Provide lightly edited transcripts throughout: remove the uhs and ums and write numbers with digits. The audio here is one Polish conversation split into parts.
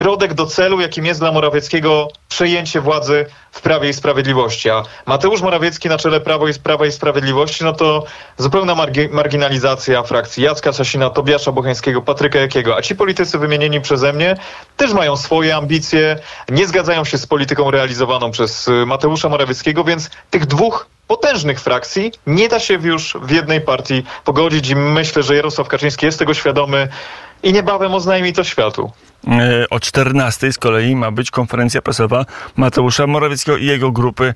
środek do celu, jakim jest dla Morawieckiego przejęcie władzy w Prawie i Sprawiedliwości. A Mateusz Morawiecki na czele Prawa i Sprawiedliwości, no to zupełna marginalizacja frakcji Jacka Sasina, Tobiasza Bocheńskiego, Patryka Jakiego. A ci politycy wymienieni przeze mnie też mają swoje ambicje, nie zgadzają się z polityką realizowaną przez Mateusza Morawieckiego, więc tych dwóch potężnych frakcji nie da się już w jednej partii pogodzić i myślę, że Jarosław Kaczyński jest tego świadomy i niebawem oznajmi to światu. O 14:00 z kolei ma być konferencja prasowa Mateusza Morawieckiego i jego grupy.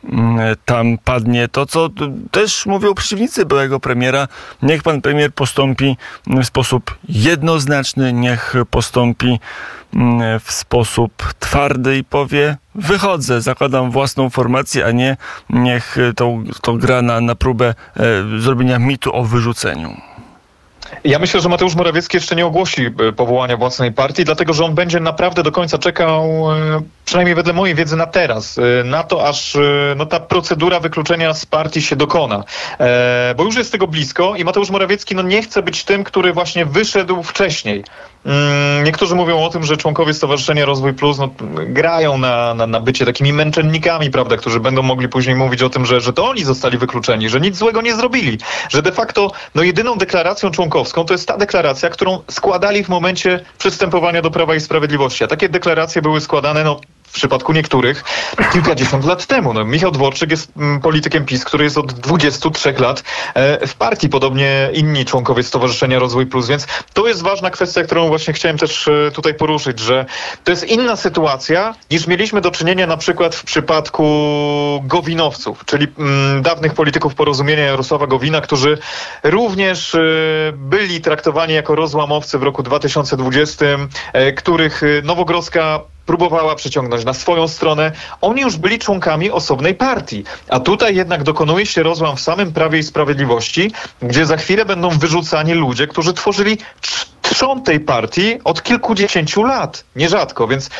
Tam padnie to, co też mówią przeciwnicy byłego premiera. Niech pan premier postąpi w sposób jednoznaczny, niech postąpi w sposób twardy i powie: wychodzę, zakładam własną formację, a nie niech to gra na próbę zrobienia mitu o wyrzuceniu. Ja myślę, że Mateusz Morawiecki jeszcze nie ogłosi powołania własnej partii, dlatego że on będzie naprawdę do końca czekał, przynajmniej wedle mojej wiedzy na teraz, na to, aż ta procedura wykluczenia z partii się dokona. Bo już jest tego blisko i Mateusz Morawiecki nie chce być tym, który właśnie wyszedł wcześniej. Niektórzy mówią o tym, że członkowie Stowarzyszenia Rozwój Plus grają na bycie takimi męczennikami, prawda, którzy będą mogli później mówić o tym, że to oni zostali wykluczeni, że nic złego nie zrobili, że de facto jedyną deklaracją członkowską to jest ta deklaracja, którą składali w momencie przystępowania do Prawa i Sprawiedliwości. A takie deklaracje były składane w przypadku niektórych kilkadziesiąt lat temu. Michał Dworczyk jest politykiem PiS, który jest od 23 lat w partii, podobnie inni członkowie Stowarzyszenia Rozwój Plus, więc to jest ważna kwestia, którą właśnie chciałem też tutaj poruszyć, że to jest inna sytuacja niż mieliśmy do czynienia na przykład w przypadku Gowinowców, czyli dawnych polityków Porozumienia Jarosława Gowina, którzy również byli traktowani jako rozłamowcy w roku 2020, których Nowogrodzka próbowała przyciągnąć na swoją stronę. Oni już byli członkami osobnej partii. A tutaj jednak dokonuje się rozłam w samym Prawie i Sprawiedliwości, gdzie za chwilę będą wyrzucani ludzie, którzy tworzyli trzon tej partii od kilkudziesięciu lat. Nierzadko. Więc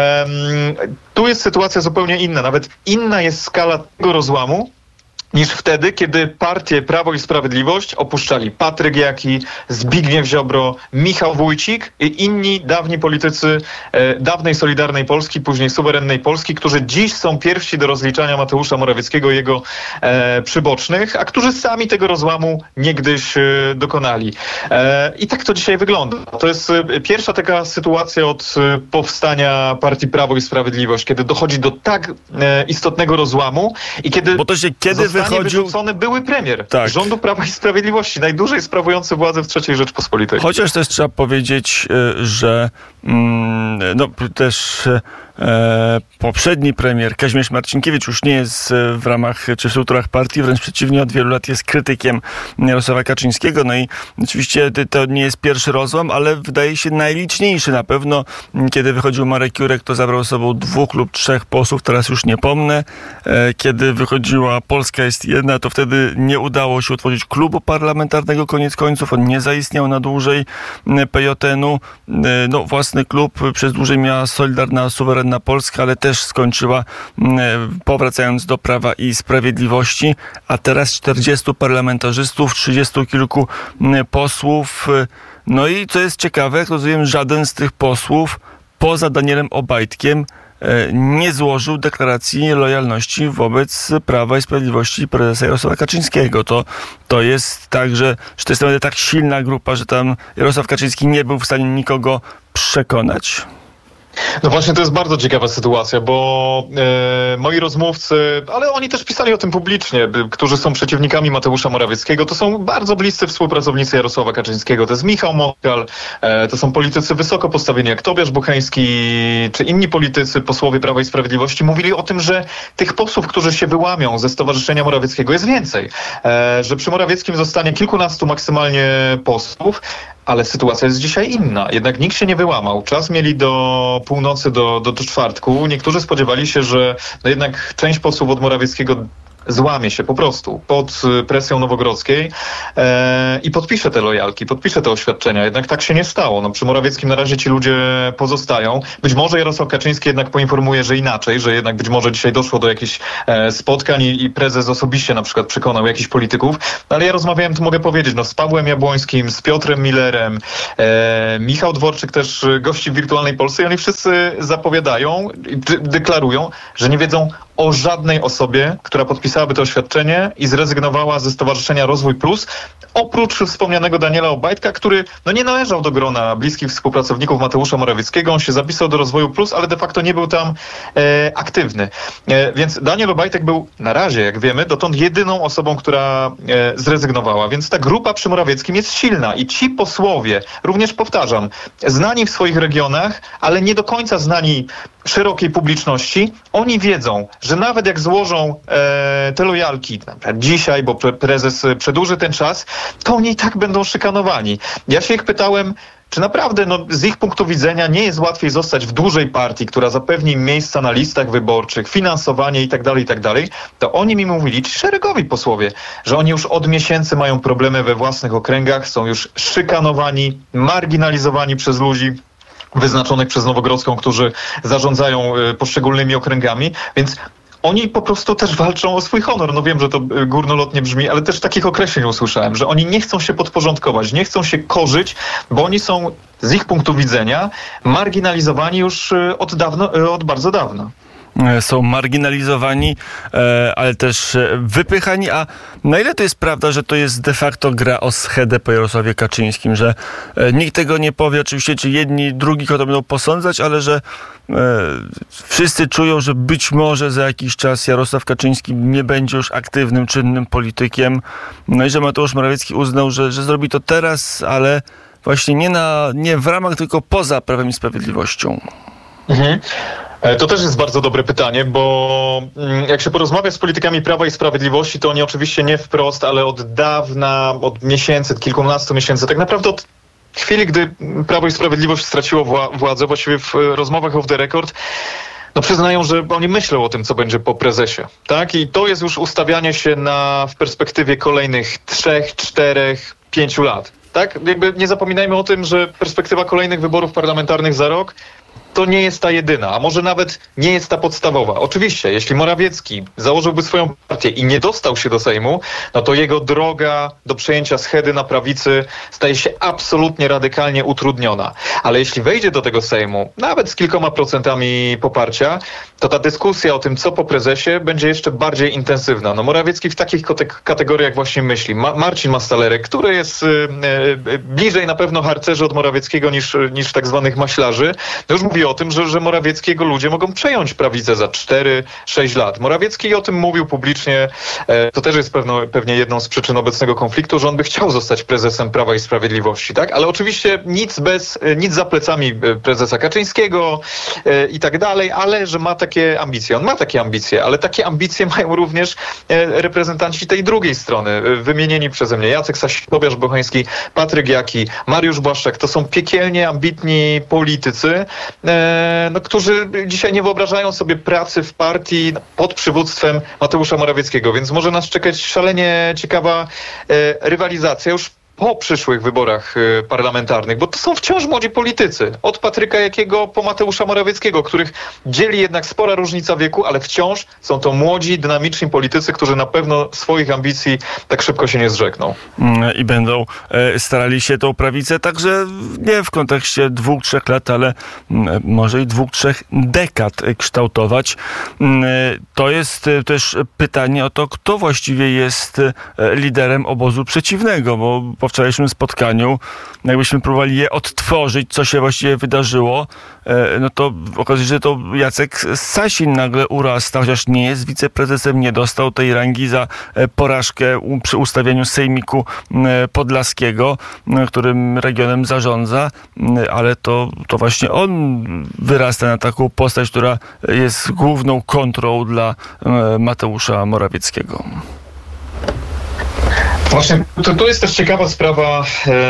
tu jest sytuacja zupełnie inna. Nawet inna jest skala tego rozłamu niż wtedy, kiedy partię Prawo i Sprawiedliwość opuszczali Patryk Jaki, Zbigniew Ziobro, Michał Wójcik i inni dawni politycy dawnej Solidarnej Polski, później suwerennej Polski, którzy dziś są pierwsi do rozliczania Mateusza Morawieckiego i jego przybocznych, a którzy sami tego rozłamu niegdyś dokonali. I tak to dzisiaj wygląda. To jest pierwsza taka sytuacja od powstania partii Prawo i Sprawiedliwość, kiedy dochodzi do tak istotnego rozłamu i kiedy wyrzucony były premier rządu Prawa i Sprawiedliwości, najdłużej sprawujący władzę w III Rzeczpospolitej. Chociaż też trzeba powiedzieć, że też poprzedni premier Kazimierz Marcinkiewicz już nie jest w ramach czy w strukturach partii, wręcz przeciwnie, od wielu lat jest krytykiem Jarosława Kaczyńskiego. No i oczywiście to nie jest pierwszy rozłam, ale wydaje się najliczniejszy na pewno. Kiedy wychodził Marek Jurek, to zabrał ze sobą 2 lub 3 posłów, teraz już nie pomnę. Kiedy wychodziła Polska jest jedna, to wtedy nie udało się utworzyć klubu parlamentarnego koniec końców. On nie zaistniał na dłużej PJN-u. Własny klub przez dłużej miała Solidarna, Suwerenna Polska, ale też skończyła powracając do Prawa i Sprawiedliwości, a teraz 40 parlamentarzystów, 30 kilku posłów. No i co jest ciekawe, jak rozumiem, żaden z tych posłów poza Danielem Obajtkiem nie złożył deklaracji lojalności wobec Prawa i Sprawiedliwości prezesa Jarosława Kaczyńskiego. To jest tak, że to jest naprawdę tak silna grupa, że tam Jarosław Kaczyński nie był w stanie nikogo przekonać. No właśnie, to jest bardzo ciekawa sytuacja, bo moi rozmówcy, ale oni też pisali o tym publicznie, którzy są przeciwnikami Mateusza Morawieckiego, to są bardzo bliscy współpracownicy Jarosława Kaczyńskiego. To jest Michał Moskal, to są politycy wysoko postawieni jak Tobiasz Bucheński, czy inni politycy, posłowie Prawa i Sprawiedliwości, mówili o tym, że tych posłów, którzy się wyłamią ze Stowarzyszenia Morawieckiego, jest więcej. Że przy Morawieckim zostanie kilkunastu maksymalnie posłów, ale sytuacja jest dzisiaj inna. Jednak nikt się nie wyłamał. Czas mieli do północy, do czwartku. Niektórzy spodziewali się, że jednak część posłów od Morawieckiego złamie się po prostu pod presją Nowogrodzkiej i podpisze te lojalki, podpisze te oświadczenia. Jednak tak się nie stało. No, przy Morawieckim na razie ci ludzie pozostają. Być może Jarosław Kaczyński jednak poinformuje, że inaczej, że jednak być może dzisiaj doszło do jakichś spotkań i prezes osobiście na przykład przekonał jakichś polityków. Ale ja rozmawiałem, tu mogę powiedzieć, z Pawłem Jabłońskim, z Piotrem Millerem, Michał Dworczyk też gości w Wirtualnej Polsce i oni wszyscy zapowiadają, deklarują, że nie wiedzą o żadnej osobie, która podpisałaby to oświadczenie i zrezygnowała ze Stowarzyszenia Rozwój Plus, oprócz wspomnianego Daniela Obajtka, który nie należał do grona bliskich współpracowników Mateusza Morawieckiego. On się zapisał do Rozwoju Plus, ale de facto nie był tam aktywny. Więc Daniel Obajtek był na razie, jak wiemy, dotąd jedyną osobą, która zrezygnowała. Więc ta grupa przy Morawieckim jest silna i ci posłowie, również powtarzam, znani w swoich regionach, ale nie do końca znani szerokiej publiczności, oni wiedzą, że nawet jak złożą te lojalki, na przykład dzisiaj, bo prezes przedłuży ten czas, to oni i tak będą szykanowani. Ja się ich pytałem, czy naprawdę z ich punktu widzenia nie jest łatwiej zostać w dużej partii, która zapewni im miejsca na listach wyborczych, finansowanie itd., to oni mi mówili, ci szeregowi posłowie, że oni już od miesięcy mają problemy we własnych okręgach, są już szykanowani, marginalizowani przez ludzi wyznaczonych przez Nowogrodzką, którzy zarządzają poszczególnymi okręgami, więc oni po prostu też walczą o swój honor. Wiem, że to górnolotnie brzmi, ale też takich określeń usłyszałem, że oni nie chcą się podporządkować, nie chcą się korzyć, bo oni są z ich punktu widzenia marginalizowani już od bardzo dawna. Są marginalizowani, ale też wypychani. A na ile to jest prawda, że to jest de facto gra o schedę po Jarosławie Kaczyńskim, że nikt tego nie powie oczywiście, czy jedni, drugich o to będą posądzać, ale że wszyscy czują, że być może za jakiś czas Jarosław Kaczyński nie będzie już aktywnym, czynnym politykiem. No i że Mateusz Morawiecki uznał, że zrobi to teraz, ale właśnie nie w ramach, tylko poza Prawem i Sprawiedliwością. Mhm. To też jest bardzo dobre pytanie, bo jak się porozmawia z politykami Prawa i Sprawiedliwości, to oni oczywiście nie wprost, ale od dawna, od miesięcy, kilkunastu miesięcy, tak naprawdę od chwili, gdy Prawo i Sprawiedliwość straciło władzę, właściwie w rozmowach off the record, przyznają, że oni myślą o tym, co będzie po prezesie. Tak? I to jest już ustawianie się w perspektywie kolejnych 3, 4, 5 lat. Tak? Nie zapominajmy o tym, że perspektywa kolejnych wyborów parlamentarnych za rok to nie jest ta jedyna, a może nawet nie jest ta podstawowa. Oczywiście, jeśli Morawiecki założyłby swoją partię i nie dostał się do Sejmu, to jego droga do przejęcia schedy na prawicy staje się absolutnie radykalnie utrudniona. Ale jeśli wejdzie do tego Sejmu, nawet z kilkoma procentami poparcia, to ta dyskusja o tym, co po prezesie, będzie jeszcze bardziej intensywna. Morawiecki w takich kategoriach właśnie myśli. Marcin Mastalerek, który jest bliżej na pewno harcerzy od Morawieckiego niż tak zwanych maślarzy, już mówi o tym, że Morawieckiego ludzie mogą przejąć prawicę za 4-6 lat. Morawiecki o tym mówił publicznie. To też jest pewnie jedną z przyczyn obecnego konfliktu, że on by chciał zostać prezesem Prawa i Sprawiedliwości, tak? Ale oczywiście nic za plecami prezesa Kaczyńskiego i tak dalej, ale że ma takie ambicje. On ma takie ambicje, ale takie ambicje mają również reprezentanci tej drugiej strony, wymienieni przeze mnie. Jacek Sasin, Tobiasz Bocheński, Patryk Jaki, Mariusz Błaszczak. To są piekielnie ambitni politycy, którzy dzisiaj nie wyobrażają sobie pracy w partii pod przywództwem Mateusza Morawieckiego, więc może nas czekać szalenie ciekawa rywalizacja już po przyszłych wyborach parlamentarnych, bo to są wciąż młodzi politycy. Od Patryka Jakiego po Mateusza Morawieckiego, których dzieli jednak spora różnica wieku, ale wciąż są to młodzi, dynamiczni politycy, którzy na pewno swoich ambicji tak szybko się nie zrzekną. I będą starali się tą prawicę także nie w kontekście 2-3 lat, ale może i 2-3 dekad kształtować. To jest też pytanie o to, kto właściwie jest liderem obozu przeciwnego, bo po wczorajszym spotkaniu, jakbyśmy próbowali je odtworzyć, co się właściwie wydarzyło, to okazuje się, że to Jacek Sasin nagle urasta, chociaż nie jest wiceprezesem, nie dostał tej rangi za porażkę przy ustawieniu sejmiku podlaskiego, którym regionem zarządza, ale to właśnie on wyrasta na taką postać, która jest główną kontrą dla Mateusza Morawieckiego. Właśnie, to jest też ciekawa sprawa,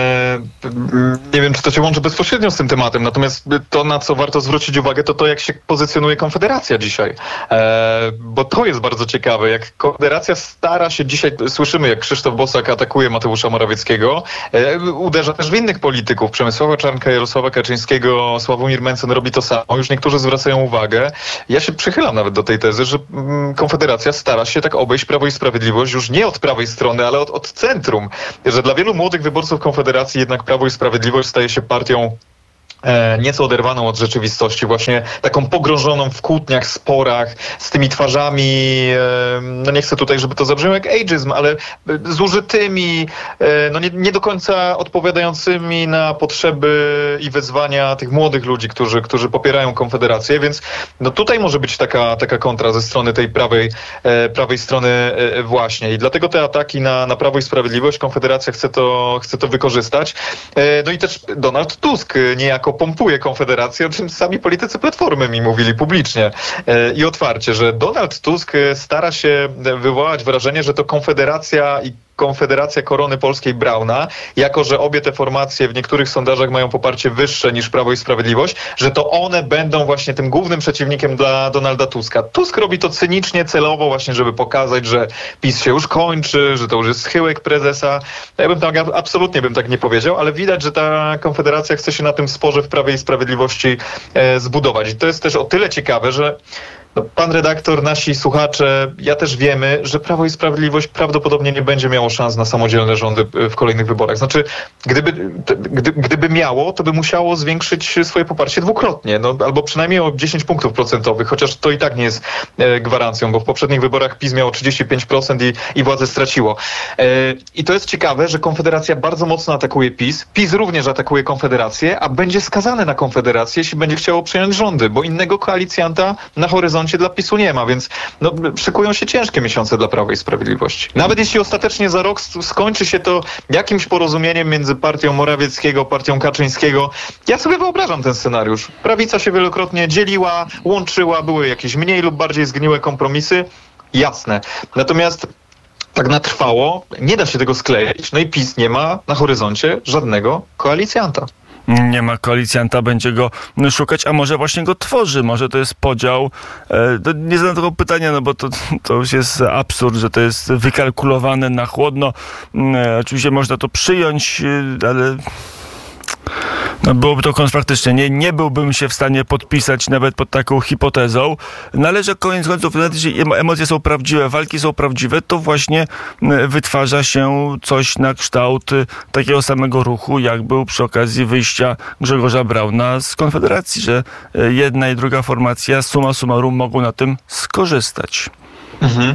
nie wiem, czy to się łączy bezpośrednio z tym tematem, natomiast to, na co warto zwrócić uwagę, to jak się pozycjonuje Konfederacja dzisiaj, bo to jest bardzo ciekawe, jak Konfederacja stara się dzisiaj, słyszymy, jak Krzysztof Bosak atakuje Mateusza Morawieckiego, uderza też w innych polityków, Przemysława Czarnka, Jarosława Kaczyńskiego, Sławomir Mencen robi to samo, już niektórzy zwracają uwagę, ja się przychylam nawet do tej tezy, że Konfederacja stara się tak obejść Prawo i Sprawiedliwość już nie od prawej strony, ale od centrum, że dla wielu młodych wyborców Konfederacji jednak Prawo i Sprawiedliwość staje się partią nieco oderwaną od rzeczywistości, właśnie taką pogrążoną w kłótniach, sporach, z tymi twarzami, no nie chcę tutaj, żeby to zabrzmiało jak ageism, ale zużytymi, no nie do końca odpowiadającymi na potrzeby i wezwania tych młodych ludzi, którzy popierają Konfederację, więc no tutaj może być taka kontra ze strony tej prawej strony właśnie i dlatego te ataki na Prawo i Sprawiedliwość, Konfederacja chce to wykorzystać. No i też Donald Tusk niejako pompuje Konfederację, o czym sami politycy Platformy mi mówili publicznie i otwarcie, że Donald Tusk stara się wywołać wrażenie, że to Konfederacja i Konfederacja Korony Polskiej Brauna, jako że obie te formacje w niektórych sondażach mają poparcie wyższe niż Prawo i Sprawiedliwość, że to one będą właśnie tym głównym przeciwnikiem dla Donalda Tuska. Tusk robi to cynicznie, celowo właśnie, żeby pokazać, że PiS się już kończy, że to już jest schyłek prezesa. Ja absolutnie bym tak nie powiedział, ale widać, że ta Konfederacja chce się na tym sporze w Prawie i Sprawiedliwości zbudować. I to jest też o tyle ciekawe, że pan redaktor, nasi słuchacze, ja też wiemy, że Prawo i Sprawiedliwość prawdopodobnie nie będzie miało szans na samodzielne rządy w kolejnych wyborach. Znaczy, gdyby miało, to by musiało zwiększyć swoje poparcie dwukrotnie, albo przynajmniej o 10 punktów procentowych, chociaż to i tak nie jest gwarancją, bo w poprzednich wyborach PiS miało 35% i władzę straciło. I to jest ciekawe, że Konfederacja bardzo mocno atakuje PiS. PiS również atakuje Konfederację, a będzie skazane na Konfederację, jeśli będzie chciało przejąć rządy, bo innego koalicjanta na horyzoncie dla PiS-u nie ma, więc szykują się ciężkie miesiące dla Prawa i Sprawiedliwości. Nawet jeśli ostatecznie za rok skończy się to jakimś porozumieniem między partią Morawieckiego, partią Kaczyńskiego, ja sobie wyobrażam ten scenariusz. Prawica się wielokrotnie dzieliła, łączyła, były jakieś mniej lub bardziej zgniłe kompromisy, jasne. Natomiast tak na trwało nie da się tego skleić. No i PiS nie ma na horyzoncie żadnego koalicjanta. Nie ma koalicjanta, będzie go szukać, a może właśnie go tworzy, może to jest podział. Nie zadam tego pytania, no bo to już jest absurd, że to jest wykalkulowane na chłodno. Oczywiście można to przyjąć, ale no byłoby to faktycznie. Nie byłbym się w stanie podpisać nawet pod taką hipotezą. Ale że koniec końców, nawet jeśli emocje są prawdziwe, walki są prawdziwe, to właśnie wytwarza się coś na kształt takiego samego ruchu, jak był przy okazji wyjścia Grzegorza Brauna z Konfederacji, że jedna i druga formacja summa summarum mogą na tym skorzystać. Mhm.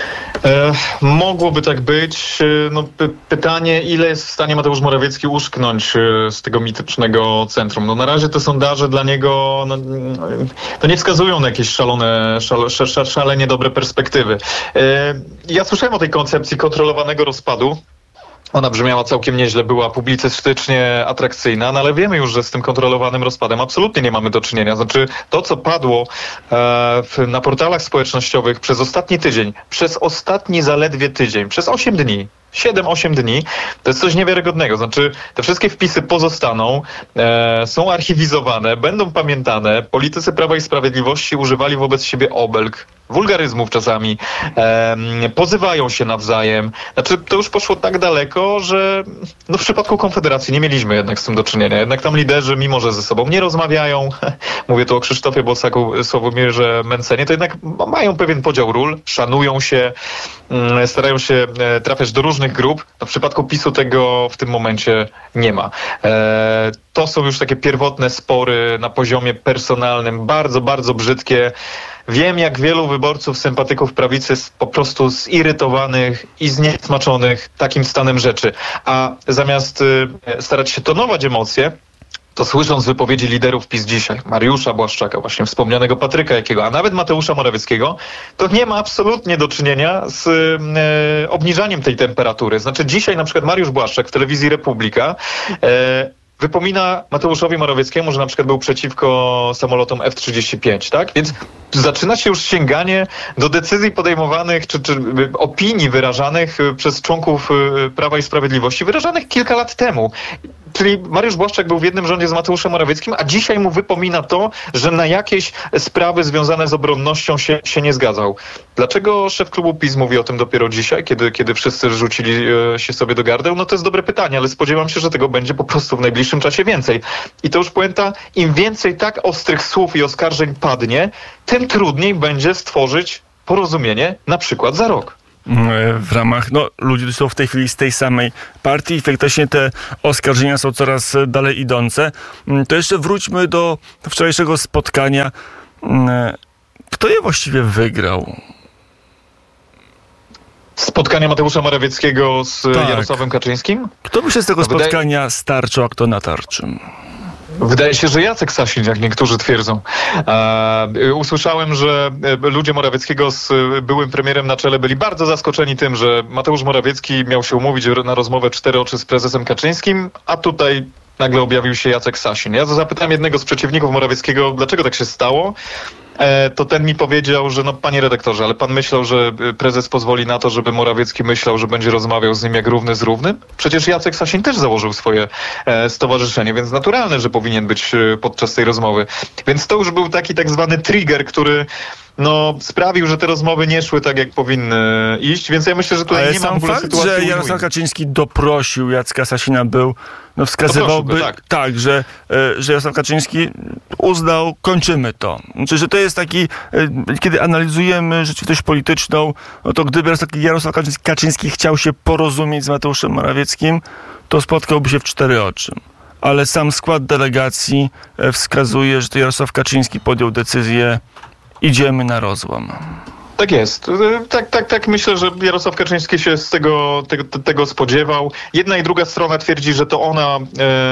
Mogłoby tak być. Pytanie, ile jest w stanie Mateusz Morawiecki uszknąć z tego mitycznego centrum. Na razie te sondaże dla niego to nie wskazują na jakieś szalenie dobre perspektywy. Ja słyszałem o tej koncepcji kontrolowanego rozpadu. Ona brzmiała całkiem nieźle, była publicystycznie atrakcyjna, ale wiemy już, że z tym kontrolowanym rozpadem absolutnie nie mamy do czynienia. Znaczy to, co padło na portalach społecznościowych przez ostatni tydzień, przez ostatni zaledwie tydzień, przez 8 dni, 7-8 dni, to jest coś niewiarygodnego. Znaczy, te wszystkie wpisy pozostaną, są archiwizowane, będą pamiętane. Politycy Prawa i Sprawiedliwości używali wobec siebie obelg, wulgaryzmów czasami, pozywają się nawzajem. Znaczy, to już poszło tak daleko, że w przypadku Konfederacji nie mieliśmy jednak z tym do czynienia. Jednak tam liderzy, mimo że ze sobą nie rozmawiają, mówię tu o Krzysztofie Bosaku, Sławomirze Mencenie, to jednak mają pewien podział ról, szanują się, starają się trafiać do różnych grup. W przypadku PiS-u tego w tym momencie nie ma. To są już takie pierwotne spory na poziomie personalnym, bardzo, bardzo brzydkie. Wiem, jak wielu wyborców, sympatyków prawicy jest po prostu zirytowanych i zniesmaczonych takim stanem rzeczy. A zamiast starać się tonować emocje, to słysząc wypowiedzi liderów PiS dzisiaj, Mariusza Błaszczaka, właśnie wspomnianego Patryka Jakiego, a nawet Mateusza Morawieckiego, to nie ma absolutnie do czynienia z obniżaniem tej temperatury. Znaczy dzisiaj na przykład Mariusz Błaszczak w telewizji Republika wypomina Mateuszowi Morawieckiemu, że na przykład był przeciwko samolotom F-35, tak? Więc zaczyna się już sięganie do decyzji podejmowanych, czy opinii wyrażanych przez członków Prawa i Sprawiedliwości, wyrażanych kilka lat temu. Czyli Mariusz Błaszczak był w jednym rządzie z Mateuszem Morawieckim, a dzisiaj mu wypomina to, że na jakieś sprawy związane z obronnością się nie zgadzał. Dlaczego szef klubu PiS mówi o tym dopiero dzisiaj, kiedy wszyscy rzucili się sobie do gardeł? No to jest dobre pytanie, ale spodziewam się, że tego będzie po prostu w najbliższym czasie więcej. I to już puenta, im więcej tak ostrych słów i oskarżeń padnie, tym trudniej będzie stworzyć porozumienie na przykład za rok. W ramach ludzi, którzy są w tej chwili z tej samej partii i faktycznie te oskarżenia są coraz dalej idące. To jeszcze wróćmy do wczorajszego spotkania. Kto je właściwie wygrał? Spotkania Mateusza Morawieckiego z Jarosławem Kaczyńskim? Kto by się z tego spotkania starczył, a kto na tarczy? Wydaje się, że Jacek Sasin, jak niektórzy twierdzą. Usłyszałem, że ludzie Morawieckiego z byłym premierem na czele byli bardzo zaskoczeni tym, że Mateusz Morawiecki miał się umówić na rozmowę 4 oczy z prezesem Kaczyńskim, a tutaj nagle objawił się Jacek Sasin. Ja zapytałem jednego z przeciwników Morawieckiego, dlaczego tak się stało. To ten mi powiedział, że panie redaktorze, ale pan myślał, że prezes pozwoli na to, żeby Morawiecki myślał, że będzie rozmawiał z nim jak równy z równym? Przecież Jacek Sasin też założył swoje stowarzyszenie, więc naturalne, że powinien być podczas tej rozmowy. Więc to już był taki tak zwany trigger, który sprawił, że te rozmowy nie szły tak, jak powinny iść, więc ja myślę, że tutaj nie ma w ogóle fakt, sytuacji że Jarosław Kaczyński doprosił Jacka Sasina wskazywałby że Jarosław Kaczyński uznał, kończymy to. Znaczy, że to jest taki, kiedy analizujemy rzeczywistość polityczną, to gdyby Jarosław Kaczyński chciał się porozumieć z Mateuszem Morawieckim, to spotkałby się w 4 oczy. Ale sam skład delegacji wskazuje, że to Jarosław Kaczyński podjął decyzję, idziemy na rozłam. Tak jest. Tak myślę, że Jarosław Kaczyński się z tego spodziewał. Jedna i druga strona twierdzi, że to ona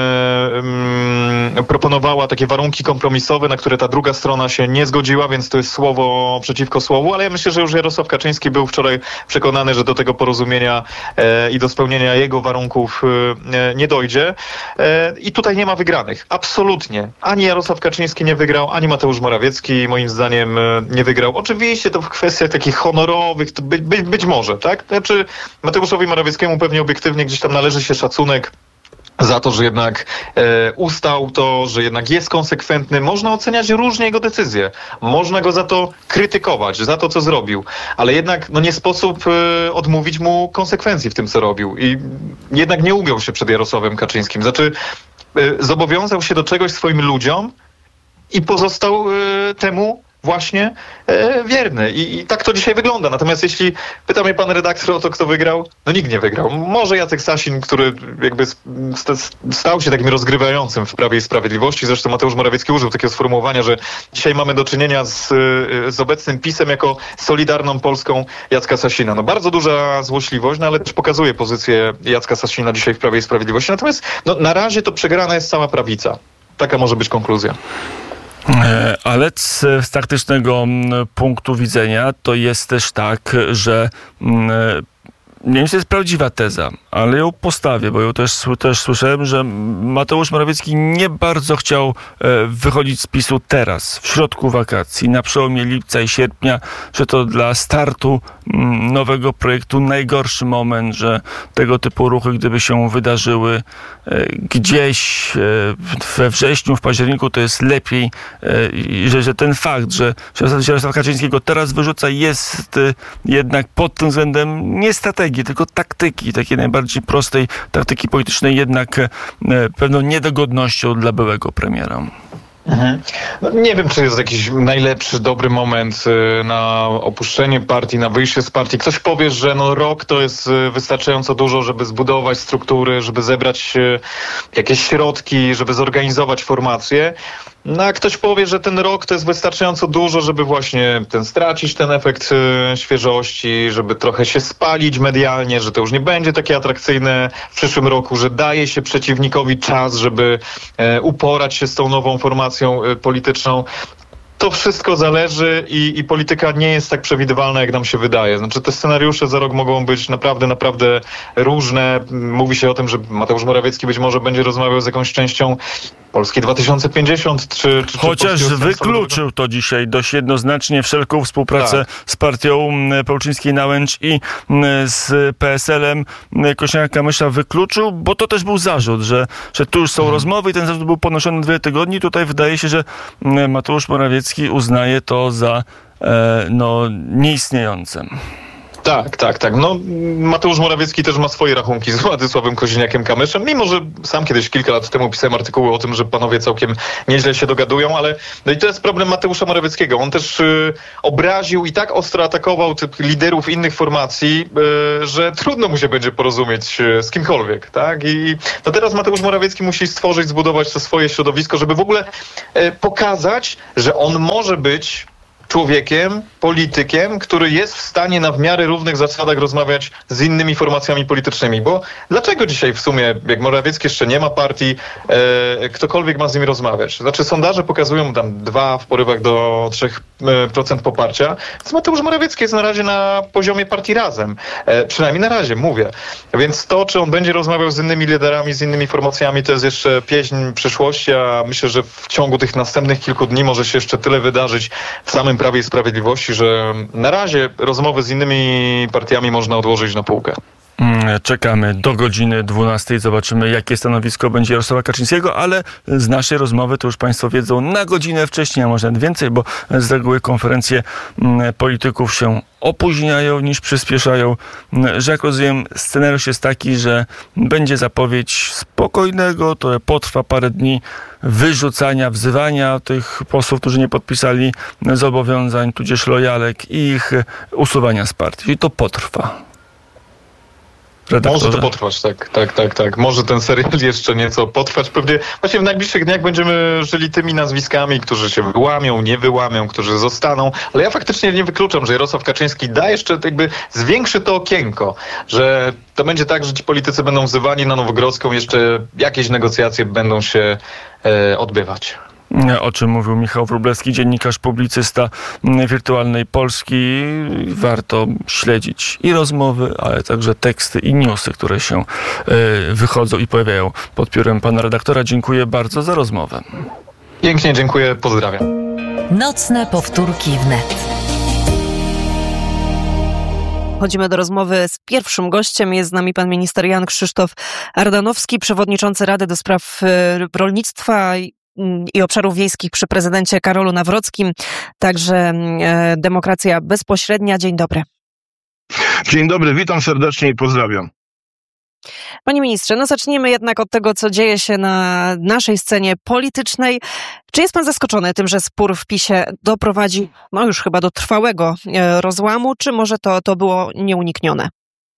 proponowała takie warunki kompromisowe, na które ta druga strona się nie zgodziła, więc to jest słowo przeciwko słowu, ale ja myślę, że już Jarosław Kaczyński był wczoraj przekonany, że do tego porozumienia i do spełnienia jego warunków nie dojdzie. I tutaj nie ma wygranych. Absolutnie. Ani Jarosław Kaczyński nie wygrał, ani Mateusz Morawiecki moim zdaniem nie wygrał. Oczywiście to w kwestiach takich honorowych, to być może, tak? Znaczy Mateuszowi Morawieckiemu pewnie obiektywnie gdzieś tam należy się szacunek za to, że jednak ustał to, że jednak jest konsekwentny. Można oceniać różnie jego decyzje. Można go za to krytykować, za to, co zrobił. Ale jednak nie sposób odmówić mu konsekwencji w tym, co robił. I jednak nie ugiął się przed Jarosławem Kaczyńskim. Znaczy zobowiązał się do czegoś swoim ludziom i pozostał temu właśnie wierny. I tak to dzisiaj wygląda. Natomiast jeśli pyta mnie pan redaktor o to, kto wygrał, nikt nie wygrał. Może Jacek Sasin, który jakby stał się takim rozgrywającym w Prawie i Sprawiedliwości. Zresztą Mateusz Morawiecki użył takiego sformułowania, że dzisiaj mamy do czynienia z obecnym PiS-em jako Solidarną Polską Jacka Sasina. Bardzo duża złośliwość, ale też pokazuje pozycję Jacka Sasina dzisiaj w Prawie i Sprawiedliwości. Natomiast na razie to przegrana jest cała prawica. Taka może być konkluzja. Ale z taktycznego punktu widzenia to jest też tak, że nie wiem, czy to jest prawdziwa teza, ale ją postawię, bo ją też słyszałem, że Mateusz Morawiecki nie bardzo chciał wychodzić z PiS-u teraz, w środku wakacji, na przełomie lipca i sierpnia, że to dla startu nowego projektu najgorszy moment, że tego typu ruchy, gdyby się wydarzyły gdzieś we wrześniu, w październiku, to jest lepiej, że ten fakt, że Jarosław Kaczyńskiego teraz wyrzuca, jest jednak pod tym względem nie strategii, tylko taktyki, takiej najbardziej prostej taktyki politycznej, jednak pewną niedogodnością dla byłego premiera. Nie wiem, czy jest jakiś najlepszy, dobry moment na opuszczenie partii, na wyjście z partii. Ktoś powie, że rok to jest wystarczająco dużo, żeby zbudować struktury, żeby zebrać jakieś środki, żeby zorganizować formację. A ktoś powie, że ten rok to jest wystarczająco dużo, żeby właśnie stracić ten efekt świeżości, żeby trochę się spalić medialnie, że to już nie będzie takie atrakcyjne w przyszłym roku, że daje się przeciwnikowi czas, żeby uporać się z tą nową formacją polityczną. To wszystko zależy i polityka nie jest tak przewidywalna, jak nam się wydaje. Znaczy te scenariusze za rok mogą być naprawdę różne. Mówi się o tym, że Mateusz Morawiecki być może będzie rozmawiał z jakąś częścią Polski 2050, czy chociaż wykluczył to dzisiaj dość jednoznacznie wszelką współpracę z partią Pełczyńskiej na Łęcz i z PSL-em. Kosiniaka-Kamysza wykluczył, bo to też był zarzut, że tu już są rozmowy i ten zarzut był ponoszony 2 tygodnie. Tutaj wydaje się, że Mateusz Morawiecki uznaje to za nieistniejące. Tak. No, Mateusz Morawiecki też ma swoje rachunki z Władysławem Kosiniakiem-Kamyszem, mimo że sam kiedyś kilka lat temu pisałem artykuły o tym, że panowie całkiem nieźle się dogadują, ale no i to jest problem Mateusza Morawieckiego. On też obraził i tak ostro atakował tych liderów innych formacji, że trudno mu się będzie porozumieć z kimkolwiek, tak? I no teraz Mateusz Morawiecki musi zbudować to swoje środowisko, żeby w ogóle pokazać, że on może być człowiekiem, politykiem, który jest w stanie na w miarę równych zasadach rozmawiać z innymi formacjami politycznymi. Bo dlaczego dzisiaj w sumie, jak Morawiecki jeszcze nie ma partii, ktokolwiek ma z nim rozmawiać? Znaczy sondaże pokazują tam 2 w porywach do 3% poparcia. Więc Mateusz Morawiecki jest na razie na poziomie partii Razem. Przynajmniej na razie, mówię. Więc to, czy on będzie rozmawiał z innymi liderami, z innymi formacjami, to jest jeszcze pieśń przyszłości, a myślę, że w ciągu tych następnych kilku dni może się jeszcze tyle wydarzyć w samym Prawie i Sprawiedliwości, że na razie rozmowy z innymi partiami można odłożyć na półkę. Czekamy do godziny 12. Zobaczymy, jakie stanowisko będzie Jarosława Kaczyńskiego, ale z naszej rozmowy, to już państwo wiedzą, na godzinę wcześniej, a może nawet więcej, bo z reguły konferencje polityków się opóźniają niż przyspieszają. Że jak rozumiem, scenariusz jest taki, że będzie zapowiedź spokojnego, to potrwa parę dni wyrzucania, wzywania tych posłów, którzy nie podpisali zobowiązań, tudzież lojalek i ich usuwania z partii. I to potrwa. Redaktorze. Może to potrwać, tak. Może ten serial jeszcze nieco potrwać. Pewnie właśnie w najbliższych dniach będziemy żyli tymi nazwiskami, którzy się wyłamią, nie wyłamią, którzy zostaną. Ale ja faktycznie nie wykluczam, że Jarosław Kaczyński da jeszcze zwiększy to okienko, że to będzie tak, że ci politycy będą wzywani na Nowogrodzką, jeszcze jakieś negocjacje będą się odbywać. O czym mówił Michał Wróblewski, dziennikarz, publicysta Wirtualnej Polski. Warto śledzić i rozmowy, ale także teksty i newsy, które się wychodzą i pojawiają pod piórem pana redaktora. Dziękuję bardzo za rozmowę. Pięknie dziękuję, pozdrawiam. Nocne powtórki wnet. Chodzimy do rozmowy z pierwszym gościem. Jest z nami pan minister Jan Krzysztof Ardanowski, przewodniczący Rady do Spraw Rolnictwa i Obszarów Wiejskich przy prezydencie Karolu Nawrockim. Także Demokracja Bezpośrednia. Dzień dobry. Dzień dobry, witam serdecznie i pozdrawiam. Panie ministrze, zacznijmy jednak od tego, co dzieje się na naszej scenie politycznej. Czy jest pan zaskoczony tym, że spór w PiS-ie doprowadzi już chyba do trwałego rozłamu, czy może to było nieuniknione?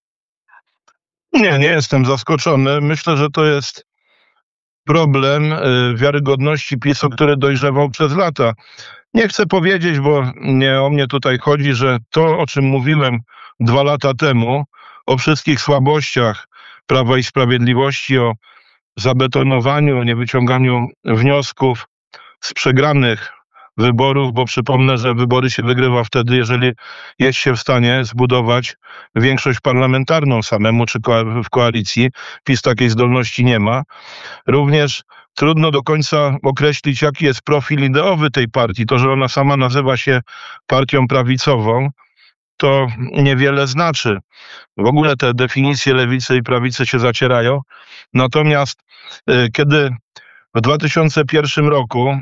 Nie jestem zaskoczony. Myślę, że to jest problem wiarygodności PiS-u, który dojrzewał przez lata. Nie chcę powiedzieć, bo nie o mnie tutaj chodzi, że to, o czym mówiłem 2 lata temu, o wszystkich słabościach Prawa i Sprawiedliwości, o zabetonowaniu, o niewyciąganiu wniosków z przegranych wyborów, bo przypomnę, że wybory się wygrywa wtedy, jeżeli jest się w stanie zbudować większość parlamentarną samemu czy w koalicji. PiS takiej zdolności nie ma. Również trudno do końca określić, jaki jest profil ideowy tej partii. To, że ona sama nazywa się partią prawicową, to niewiele znaczy. W ogóle te definicje lewicy i prawicy się zacierają. Natomiast kiedy w 2001 roku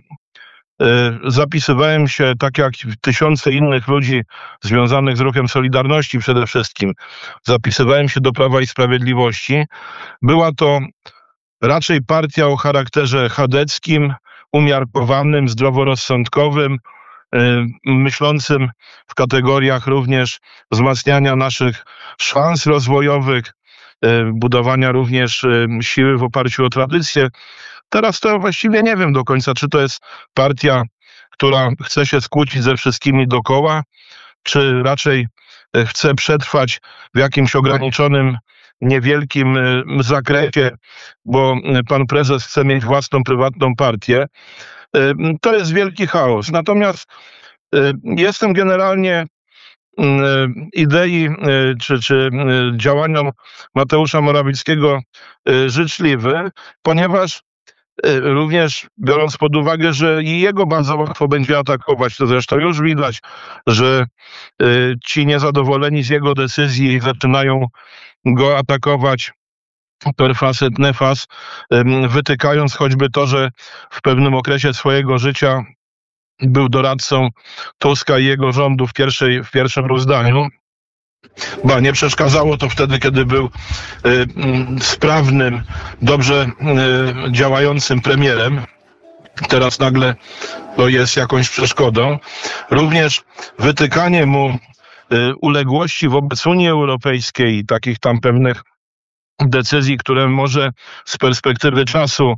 zapisywałem się, tak jak tysiące innych ludzi związanych z ruchem Solidarności przede wszystkim, zapisywałem się do Prawa i Sprawiedliwości, była to raczej partia o charakterze chadeckim, umiarkowanym, zdroworozsądkowym, myślącym w kategoriach również wzmacniania naszych szans rozwojowych, budowania również siły w oparciu o tradycję. Teraz to właściwie nie wiem do końca, czy to jest partia, która chce się skłócić ze wszystkimi dookoła, czy raczej chce przetrwać w jakimś ograniczonym, niewielkim zakresie, bo pan prezes chce mieć własną, prywatną partię. To jest wielki chaos. Natomiast jestem generalnie idei czy działaniom Mateusza Morawieckiego życzliwy, ponieważ również biorąc pod uwagę, że i jego bardzo łatwo będzie atakować, to zresztą już widać, że ci niezadowoleni z jego decyzji zaczynają go atakować per facet nefas, wytykając choćby to, że w pewnym okresie swojego życia był doradcą Tuska i jego rządu w pierwszym rozdaniu. Ba, nie przeszkadzało to wtedy, kiedy był sprawnym, dobrze działającym premierem. Teraz nagle to jest jakąś przeszkodą. Również wytykanie mu uległości wobec Unii Europejskiej i takich tam pewnych decyzji, które może z perspektywy czasu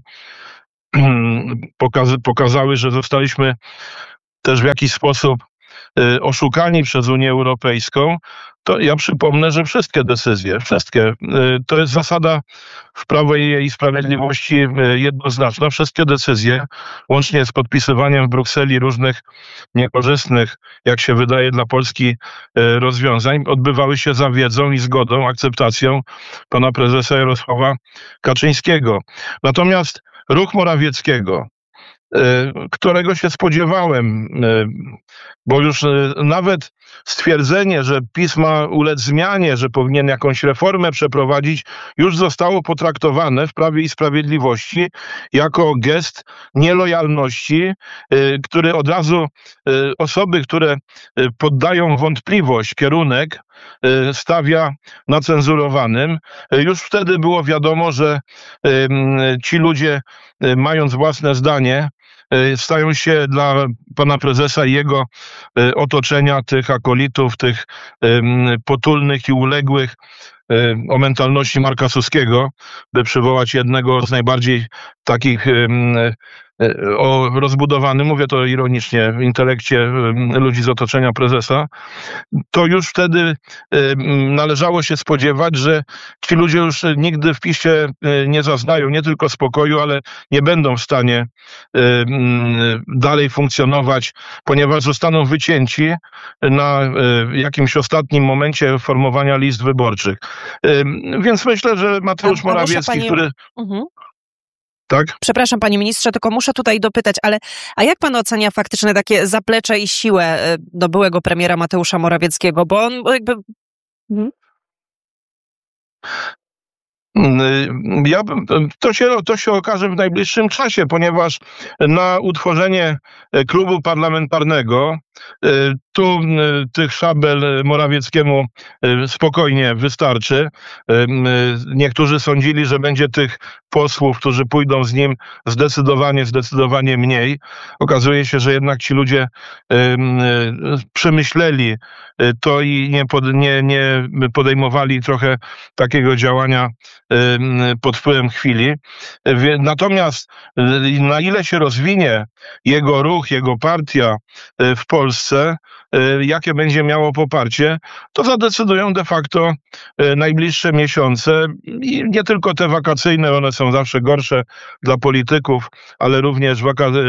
pokazały, że zostaliśmy też w jakiś sposób oszukani przez Unię Europejską, to ja przypomnę, że wszystkie, to jest zasada w Prawie i Sprawiedliwości jednoznaczna, wszystkie decyzje, łącznie z podpisywaniem w Brukseli różnych niekorzystnych, jak się wydaje, dla Polski rozwiązań, odbywały się za wiedzą i zgodą, akceptacją pana prezesa Jarosława Kaczyńskiego. Natomiast ruch Morawieckiego, którego się spodziewałem, bo już nawet stwierdzenie, że PiS ma ulec zmianie, że powinien jakąś reformę przeprowadzić, już zostało potraktowane w Prawie i Sprawiedliwości jako gest nielojalności, który od razu osoby, które poddają wątpliwość kierunek, stawia na cenzurowanym. Już wtedy było wiadomo, że ci ludzie, mając własne zdanie, stają się dla pana prezesa i jego otoczenia, tych akolitów, tych potulnych i uległych, o mentalności Marka Suskiego, by przywołać jednego z najbardziej takich o rozbudowanym, mówię to ironicznie, w intelekcie ludzi z otoczenia prezesa, to już wtedy należało się spodziewać, że ci ludzie już nigdy w PiS-ie nie zaznają nie tylko spokoju, ale nie będą w stanie dalej funkcjonować, ponieważ zostaną wycięci na jakimś ostatnim momencie formowania list wyborczych. Więc myślę, że Mateusz Morawiecki, który... Tak? Przepraszam, panie ministrze, tylko muszę tutaj dopytać, a jak pan ocenia faktyczne takie zaplecze i siłę do byłego premiera Mateusza Morawieckiego? Bo on jakby... To się okaże w najbliższym czasie, ponieważ na utworzenie klubu parlamentarnego tu tych szabel Morawieckiemu spokojnie wystarczy. Niektórzy sądzili, że będzie tych posłów, którzy pójdą z nim zdecydowanie mniej. Okazuje się, że jednak ci ludzie przemyśleli to i nie podejmowali trochę takiego działania pod wpływem chwili. Natomiast na ile się rozwinie jego ruch, jego partia w Polsce, jakie będzie miało poparcie, to zadecydują de facto najbliższe miesiące i nie tylko te wakacyjne, one są zawsze gorsze dla polityków, ale również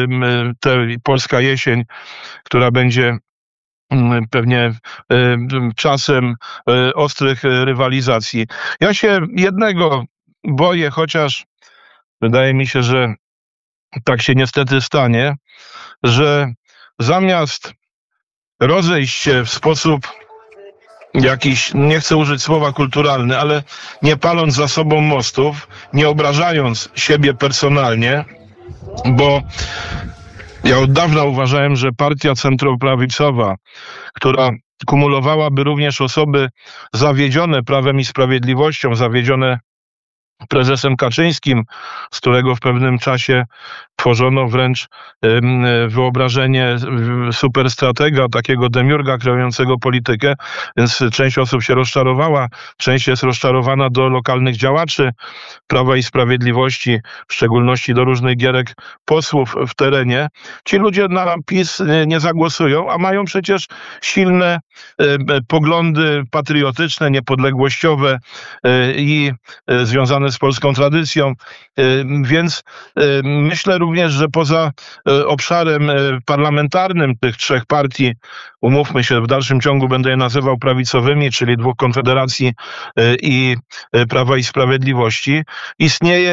polska jesień, która będzie pewnie czasem ostrych rywalizacji. Ja się jednego boję, chociaż wydaje mi się, że tak się niestety stanie, że zamiast rozejść się w sposób jakiś, nie chcę użyć słowa kulturalny, ale nie paląc za sobą mostów, nie obrażając siebie personalnie, bo ja od dawna uważałem, że partia centroprawicowa, która kumulowałaby również osoby zawiedzione Prawem i Sprawiedliwością, zawiedzione prezesem Kaczyńskim, z którego w pewnym czasie tworzono wręcz wyobrażenie superstratega, takiego demiurga kreującego politykę, więc część osób się rozczarowała, część jest rozczarowana do lokalnych działaczy Prawa i Sprawiedliwości, w szczególności do różnych gierek posłów w terenie. Ci ludzie na PiS nie zagłosują, a mają przecież silne poglądy patriotyczne, niepodległościowe i związane z polską tradycją, więc myślę również, że poza obszarem parlamentarnym tych trzech partii, umówmy się, w dalszym ciągu będę je nazywał prawicowymi, czyli dwóch Konfederacji i Prawa i Sprawiedliwości, istnieje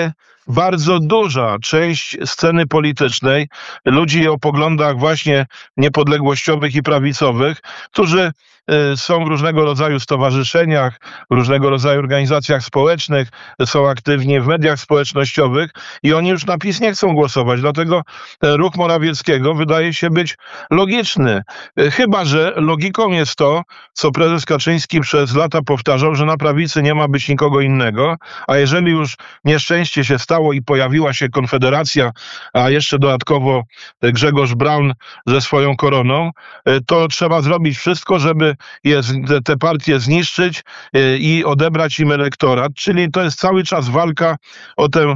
bardzo duża część sceny politycznej, ludzi o poglądach właśnie niepodległościowych i prawicowych, którzy są w różnego rodzaju stowarzyszeniach, w różnego rodzaju organizacjach społecznych, są aktywni w mediach społecznościowych i oni już na PiS nie chcą głosować. Dlatego ruch Morawieckiego wydaje się być logiczny. Chyba że logiką jest to, co prezes Kaczyński przez lata powtarzał, że na prawicy nie ma być nikogo innego, a jeżeli już nieszczęście się stało i pojawiła się Konfederacja, a jeszcze dodatkowo Grzegorz Braun ze swoją koroną, to trzeba zrobić wszystko, żeby te partie zniszczyć i odebrać im elektorat. Czyli to jest cały czas walka o tę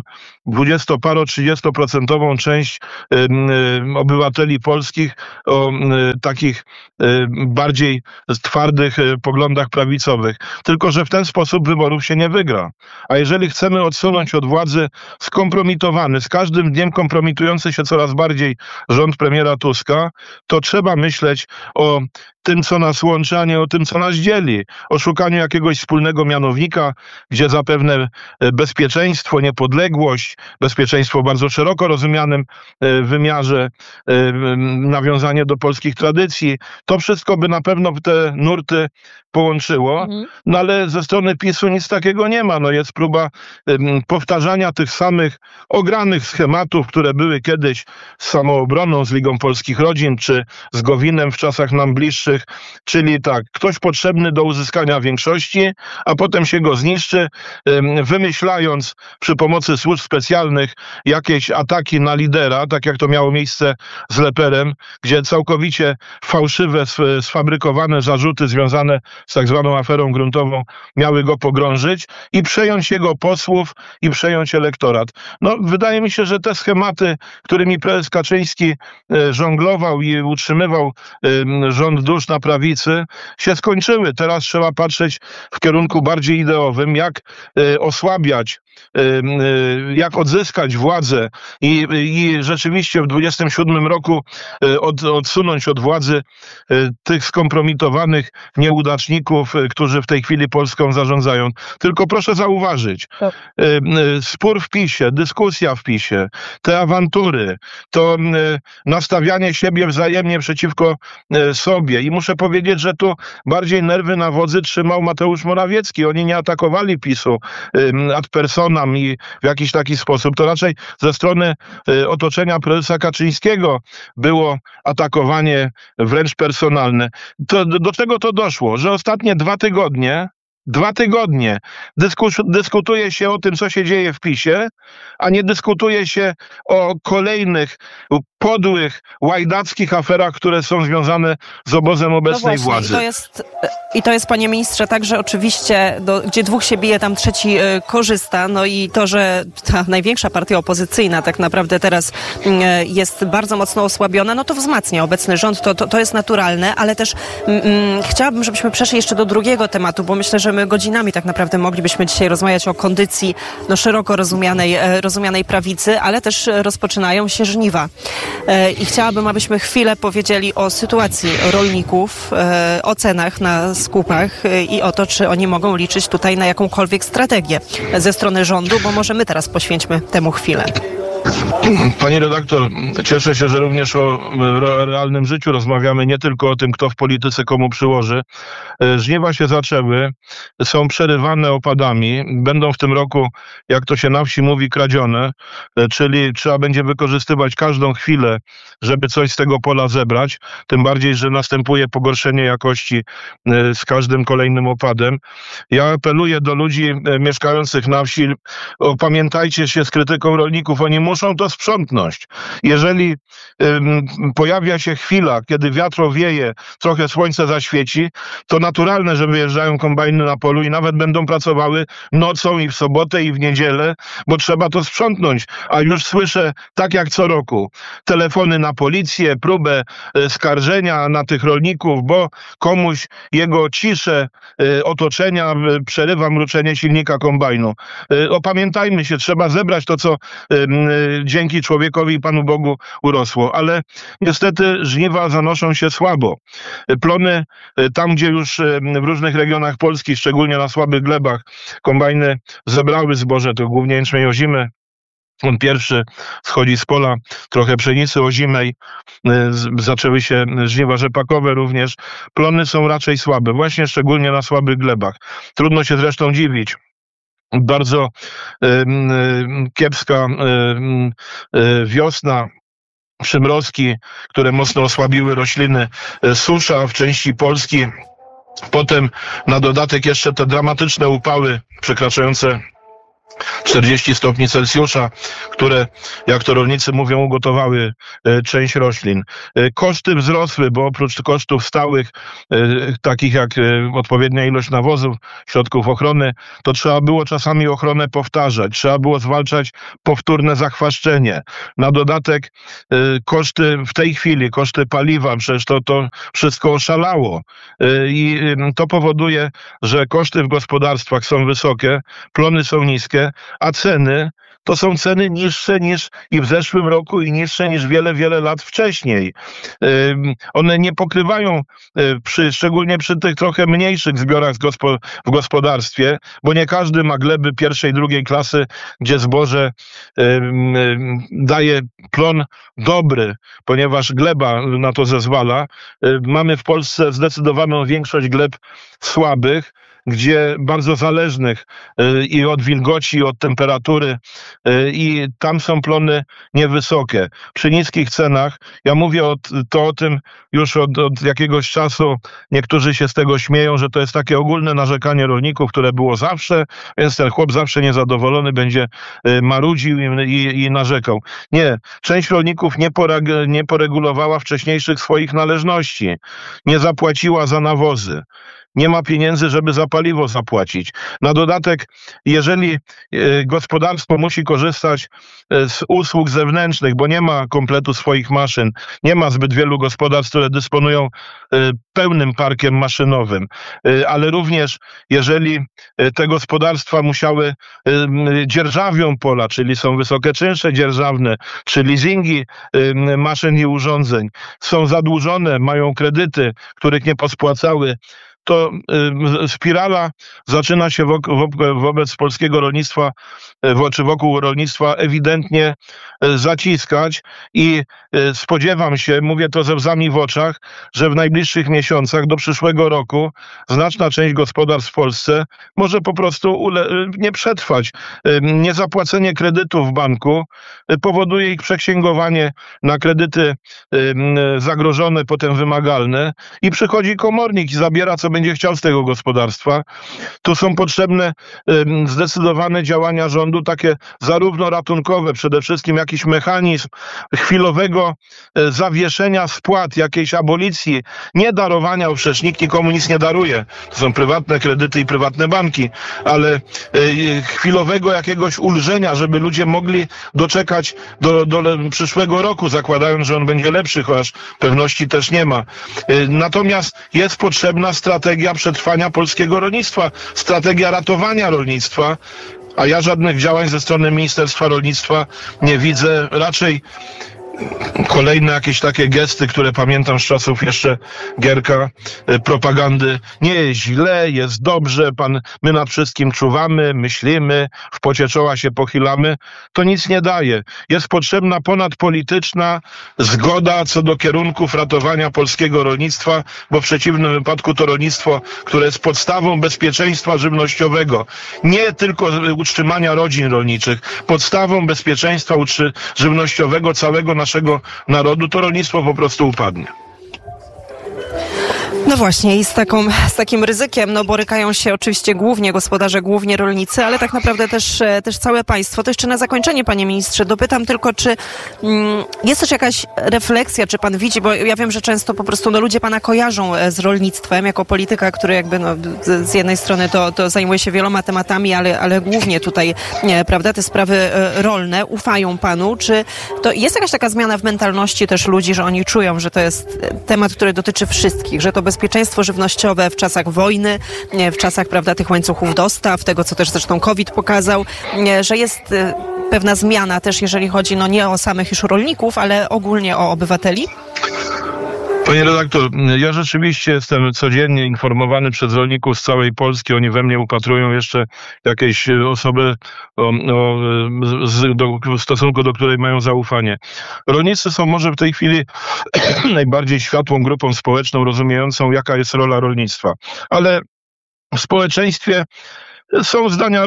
20-30% część obywateli polskich o takich bardziej twardych poglądach prawicowych. Tylko że w ten sposób wyborów się nie wygra. A jeżeli chcemy odsunąć od władzy skompromitowany, z każdym dniem kompromitujący się coraz bardziej rząd premiera Tuska, to trzeba myśleć o tym, co nas łączy, a nie o tym, co nas dzieli. O szukaniu jakiegoś wspólnego mianownika, gdzie zapewne bezpieczeństwo, niepodległość, bezpieczeństwo w bardzo szeroko rozumianym wymiarze, nawiązanie do polskich tradycji, to wszystko by na pewno te nurty połączyło, no ale ze strony PiS-u nic takiego nie ma. No jest próba powtarzania tych samych ogranych schematów, które były kiedyś z Samoobroną, z Ligą Polskich Rodzin, czy z Gowinem w czasach nam bliższych, czyli tak, ktoś potrzebny do uzyskania większości, a potem się go zniszczy, wymyślając przy pomocy służb specjalnych jakieś ataki na lidera, tak jak to miało miejsce z Leperem, gdzie całkowicie fałszywe, sfabrykowane zarzuty związane z tak zwaną aferą gruntową miały go pogrążyć i przejąć jego posłów i przejąć elektorat. No, wydaje mi się, że te schematy, którymi prezes Kaczyński żonglował i utrzymywał rząd dusz na prawicy, się skończyły. Teraz trzeba patrzeć w kierunku bardziej ideowym, jak osłabiać, jak odzyskać władzę i rzeczywiście w 27 roku odsunąć od władzy tych skompromitowanych nieudaczników, którzy w tej chwili Polską zarządzają. Tylko proszę zauważyć, spór w PiS-ie, dyskusja w PiS-ie, te awantury, to nastawianie siebie wzajemnie przeciwko sobie. I muszę powiedzieć, że tu bardziej nerwy na wodzy trzymał Mateusz Morawiecki. Oni nie atakowali PiS-u ad personam i w jakiś taki sposób. To raczej ze strony otoczenia prezesa Kaczyńskiego było atakowanie wręcz personalne. To, do czego to doszło? Że ostatnie 2 tygodnie dyskutuje się o tym, co się dzieje w PiS-ie, a nie dyskutuje się o kolejnych podłych, łajdackich aferach, które są związane z obozem obecnej władzy. I to jest, panie ministrze, tak, że oczywiście, gdzie dwóch się bije, tam trzeci korzysta. No i to, że ta największa partia opozycyjna tak naprawdę teraz jest bardzo mocno osłabiona, no to wzmacnia obecny rząd, to jest naturalne, ale też chciałabym, żebyśmy przeszli jeszcze do drugiego tematu, bo myślę, że my godzinami tak naprawdę moglibyśmy dzisiaj rozmawiać o kondycji szeroko rozumianej prawicy, ale też rozpoczynają się żniwa. I chciałabym, abyśmy chwilę powiedzieli o sytuacji rolników, o cenach na skupach i o to, czy oni mogą liczyć tutaj na jakąkolwiek strategię ze strony rządu, bo może my teraz poświęćmy temu chwilę. Pani redaktor, cieszę się, że również o realnym życiu rozmawiamy, nie tylko o tym, kto w polityce komu przyłoży. Żniwa się zaczęły, są przerywane opadami, będą w tym roku, jak to się na wsi mówi, kradzione, czyli trzeba będzie wykorzystywać każdą chwilę, żeby coś z tego pola zebrać, tym bardziej, że następuje pogorszenie jakości z każdym kolejnym opadem. Ja apeluję do ludzi mieszkających na wsi, opamiętajcie się z krytyką rolników, oni muszą to sprzątnąć. Jeżeli pojawia się chwila, kiedy wiatro wieje, trochę słońce zaświeci, to naturalne, że wyjeżdżają kombajny na polu i nawet będą pracowały nocą i w sobotę i w niedzielę, bo trzeba to sprzątnąć. A już słyszę, tak jak co roku, telefony na policję, próbę skarżenia na tych rolników, bo komuś jego ciszę otoczenia przerywa mruczenie silnika kombajnu. Opamiętajmy się, trzeba zebrać to, co dzięki człowiekowi i Panu Bogu urosło, ale niestety żniwa zanoszą się słabo. Plony tam, gdzie już w różnych regionach Polski, szczególnie na słabych glebach, kombajny zebrały zboże, to głównie jęczmień ozimy, On pierwszy schodzi z pola, trochę pszenicy ozimej, zaczęły się żniwa rzepakowe również. Plony są raczej słabe, właśnie szczególnie na słabych glebach. Trudno się zresztą dziwić. Bardzo kiepska wiosna, przymrozki, które mocno osłabiły rośliny, susza w części Polski. Potem na dodatek jeszcze te dramatyczne upały przekraczające 40 stopni Celsjusza, które, jak to rolnicy mówią, ugotowały część roślin. Koszty wzrosły, bo oprócz kosztów stałych, takich jak odpowiednia ilość nawozów, środków ochrony, to trzeba było czasami ochronę powtarzać, trzeba było zwalczać powtórne zachwaszczenie. Na dodatek koszty w tej chwili, koszty paliwa, przecież to wszystko oszalało. I to powoduje, że koszty w gospodarstwach są wysokie, plony są niskie, a ceny to są ceny niższe niż i w zeszłym roku i niższe niż wiele lat wcześniej. One nie pokrywają, szczególnie przy tych trochę mniejszych zbiorach w gospodarstwie, bo nie każdy ma gleby pierwszej, drugiej klasy, gdzie zboże daje plon dobry, ponieważ gleba na to zezwala. Mamy w Polsce zdecydowaną większość gleb słabych, gdzie bardzo zależnych i od wilgoci, i od temperatury, i tam są plony niewysokie. Przy niskich cenach, ja mówię o tym już od jakiegoś czasu, niektórzy się z tego śmieją, że to jest takie ogólne narzekanie rolników, które było zawsze, więc ten chłop zawsze niezadowolony będzie marudził i narzekał. Nie, część rolników nie poregulowała wcześniejszych swoich należności, nie zapłaciła za nawozy. Nie ma pieniędzy, żeby za paliwo zapłacić. Na dodatek, jeżeli gospodarstwo musi korzystać z usług zewnętrznych, bo nie ma kompletu swoich maszyn, nie ma zbyt wielu gospodarstw, które dysponują pełnym parkiem maszynowym, ale również jeżeli te gospodarstwa musiały dzierżawią pola, czyli są wysokie czynsze dzierżawne, czy leasingi maszyn i urządzeń, są zadłużone, mają kredyty, których nie pospłacały, to spirala zaczyna się wobec polskiego rolnictwa, czy wokół rolnictwa ewidentnie zaciskać i spodziewam się, mówię to ze łzami w oczach, że w najbliższych miesiącach do przyszłego roku znaczna część gospodarstw w Polsce może po prostu nie przetrwać. Niezapłacenie kredytów w banku powoduje ich przeksięgowanie na kredyty zagrożone, potem wymagalne i przychodzi komornik i zabiera, co będzie chciał z tego gospodarstwa. Tu są potrzebne zdecydowane działania rządu, takie zarówno ratunkowe, przede wszystkim jakiś mechanizm chwilowego zawieszenia spłat, jakiejś abolicji, nie darowania, bo przecież nikt nikomu nic nie daruje. To są prywatne kredyty i prywatne banki, ale chwilowego jakiegoś ulżenia, żeby ludzie mogli doczekać do przyszłego roku, zakładając, że on będzie lepszy, chociaż pewności też nie ma. Natomiast jest potrzebna strategia przetrwania polskiego rolnictwa, strategia ratowania rolnictwa, a ja żadnych działań ze strony Ministerstwa Rolnictwa nie widzę. Raczej kolejne jakieś takie gesty, które pamiętam z czasów jeszcze Gierka, propagandy. Nie jest źle, jest dobrze, my nad wszystkim czuwamy, myślimy, w pocie czoła się pochylamy. To nic nie daje. Jest potrzebna ponadpolityczna zgoda co do kierunków ratowania polskiego rolnictwa, bo w przeciwnym wypadku to rolnictwo, które jest podstawą bezpieczeństwa żywnościowego, nie tylko utrzymania rodzin rolniczych, podstawą bezpieczeństwa żywnościowego całego naszego narodu, to rolnictwo po prostu upadnie. No właśnie i z takim ryzykiem borykają się oczywiście głównie gospodarze, głównie rolnicy, ale tak naprawdę też całe państwo. To jeszcze na zakończenie, panie ministrze, dopytam tylko, czy jest też jakaś refleksja, czy pan widzi, bo ja wiem, że często po prostu ludzie pana kojarzą z rolnictwem jako polityka, który jakby z jednej strony to zajmuje się wieloma tematami, ale głównie tutaj, prawda, te sprawy rolne ufają panu. Czy to jest jakaś taka zmiana w mentalności też ludzi, że oni czują, że to jest temat, który dotyczy wszystkich, że to bezpieczeństwo żywnościowe w czasach wojny, w czasach, prawda, tych łańcuchów dostaw, tego, co też zresztą COVID pokazał, że jest pewna zmiana też, jeżeli chodzi nie o samych już rolników, ale ogólnie o obywateli? Panie redaktor, ja rzeczywiście jestem codziennie informowany przez rolników z całej Polski. Oni we mnie upatrują jeszcze jakieś osoby, w stosunku do której mają zaufanie. Rolnicy są może w tej chwili najbardziej światłą grupą społeczną, rozumiejącą, jaka jest rola rolnictwa. Ale w społeczeństwie są zdania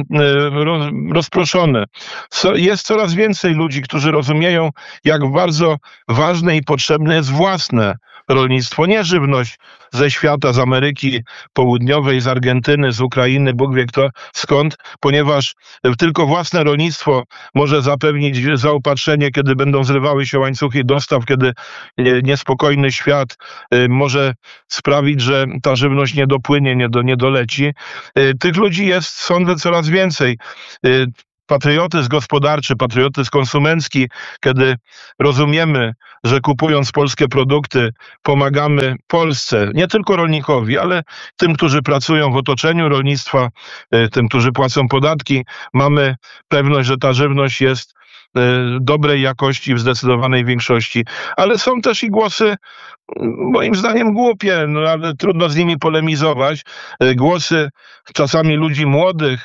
rozproszone. Jest coraz więcej ludzi, którzy rozumieją, jak bardzo ważne i potrzebne jest własne rolnictwo, nie żywność ze świata, z Ameryki Południowej, z Argentyny, z Ukrainy, Bóg wie kto skąd, ponieważ tylko własne rolnictwo może zapewnić zaopatrzenie, kiedy będą zrywały się łańcuchy dostaw, kiedy niespokojny świat może sprawić, że ta żywność nie dopłynie, nie doleci. Tych ludzi jest, sądzę, coraz więcej. Patriotyzm gospodarczy, patriotyzm konsumencki, kiedy rozumiemy, że kupując polskie produkty pomagamy Polsce, nie tylko rolnikowi, ale tym, którzy pracują w otoczeniu rolnictwa, tym, którzy płacą podatki, mamy pewność, że ta żywność jest dobrej jakości w zdecydowanej większości. Ale są też i głosy, moim zdaniem głupie, no ale trudno z nimi polemizować, głosy czasami ludzi młodych,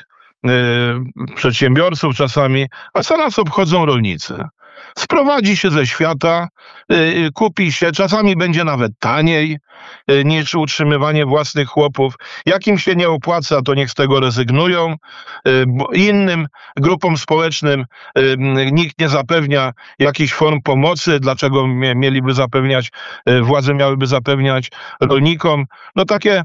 przedsiębiorców czasami, a co nas obchodzą rolnicy? Sprowadzi się ze świata, kupi się, czasami będzie nawet taniej niż utrzymywanie własnych chłopów. Jak im się nie opłaca, to niech z tego rezygnują. Innym grupom społecznym nikt nie zapewnia jakichś form pomocy. Dlaczego mieliby zapewniać, władze miałyby zapewniać rolnikom? No takie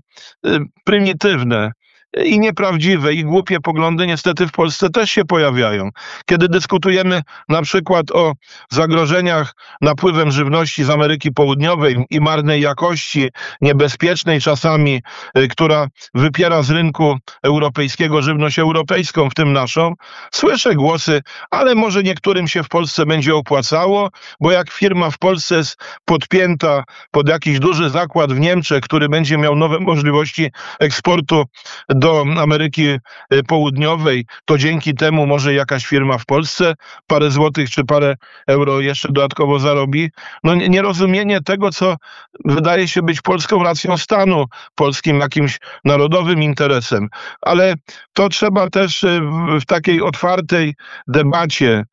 prymitywne i nieprawdziwe, i głupie poglądy niestety w Polsce też się pojawiają. Kiedy dyskutujemy na przykład o zagrożeniach napływem żywności z Ameryki Południowej i marnej jakości, niebezpiecznej czasami, która wypiera z rynku europejskiego żywność europejską, w tym naszą, słyszę głosy, ale może niektórym się w Polsce będzie opłacało, bo jak firma w Polsce jest podpięta pod jakiś duży zakład w Niemczech, który będzie miał nowe możliwości eksportu do Ameryki Południowej, to dzięki temu może jakaś firma w Polsce parę złotych czy parę euro jeszcze dodatkowo zarobi. No nierozumienie tego, co wydaje się być polską racją stanu, polskim jakimś narodowym interesem. Ale to trzeba też w takiej otwartej debacie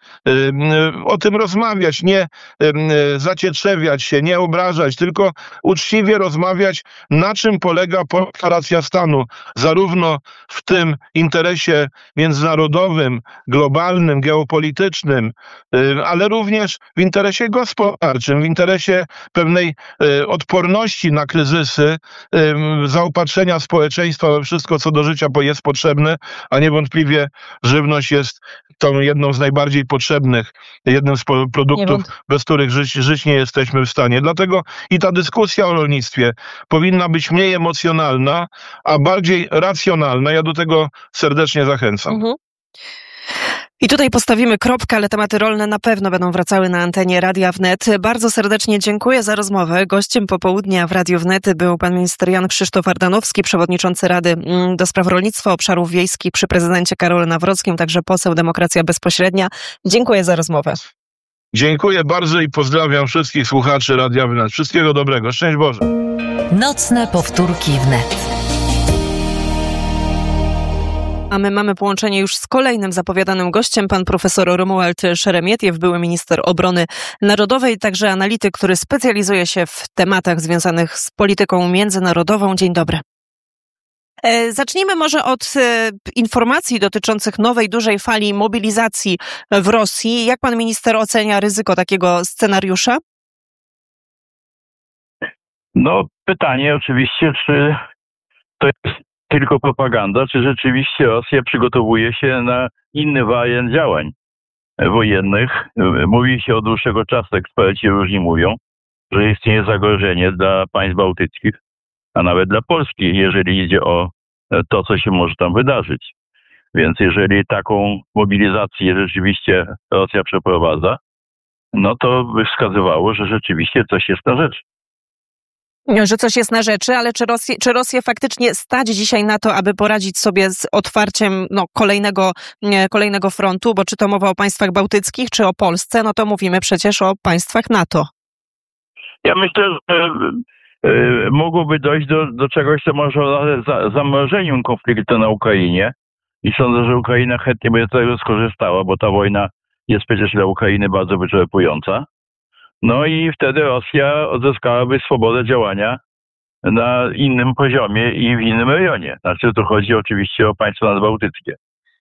o tym rozmawiać, nie zacietrzewiać się, nie obrażać, tylko uczciwie rozmawiać, na czym polega polska racja stanu, zarówno w tym interesie międzynarodowym, globalnym, geopolitycznym, ale również w interesie gospodarczym, w interesie pewnej odporności na kryzysy, zaopatrzenia społeczeństwa we wszystko, co do życia jest potrzebne, a niewątpliwie żywność jest tą jedną z najbardziej potrzebnych, jednym z produktów, bez których żyć nie jesteśmy w stanie. Dlatego i ta dyskusja o rolnictwie powinna być mniej emocjonalna, a bardziej racjonalna. Ja do tego serdecznie zachęcam. Mhm. I tutaj postawimy kropkę, ale tematy rolne na pewno będą wracały na antenie Radia Wnet. Bardzo serdecznie dziękuję za rozmowę. Gościem popołudnia w Radiu Wnet był pan minister Jan Krzysztof Ardanowski, przewodniczący Rady do Spraw Rolnictwa, Obszarów Wiejskich przy prezydencie Karolu Nawrockim, także poseł Demokracja Bezpośrednia. Dziękuję za rozmowę. Dziękuję bardzo i pozdrawiam wszystkich słuchaczy Radia Wnet. Wszystkiego dobrego. Szczęść Boże. Nocne powtórki Wnet. A my mamy połączenie już z kolejnym zapowiadanym gościem, pan profesor Romuald Szeremietiew, były minister obrony narodowej, także analityk, który specjalizuje się w tematach związanych z polityką międzynarodową. Dzień dobry. Zacznijmy może od informacji dotyczących nowej, dużej fali mobilizacji w Rosji. Jak pan minister ocenia ryzyko takiego scenariusza? No, pytanie oczywiście, czy to jest tylko propaganda, czy rzeczywiście Rosja przygotowuje się na inny wariant działań wojennych. Mówi się od dłuższego czasu, eksperci różni mówią, że istnieje zagrożenie dla państw bałtyckich, a nawet dla Polski, jeżeli idzie o to, co się może tam wydarzyć. Więc jeżeli taką mobilizację rzeczywiście Rosja przeprowadza, no to by wskazywało, że rzeczywiście coś jest na rzecz. Że coś jest na rzeczy, ale czy Rosję faktycznie stać dzisiaj na to, aby poradzić sobie z otwarciem kolejnego frontu, bo czy to mowa o państwach bałtyckich, czy o Polsce, no to mówimy przecież o państwach NATO. Ja myślę, że mogłoby dojść do czegoś, co może zamrożeniem konfliktu na Ukrainie i sądzę, że Ukraina chętnie by z tego skorzystała, bo ta wojna jest przecież dla Ukrainy bardzo wyczerpująca. No i wtedy Rosja odzyskałaby swobodę działania na innym poziomie i w innym rejonie. Znaczy tu chodzi oczywiście o państwa nadbałtyckie.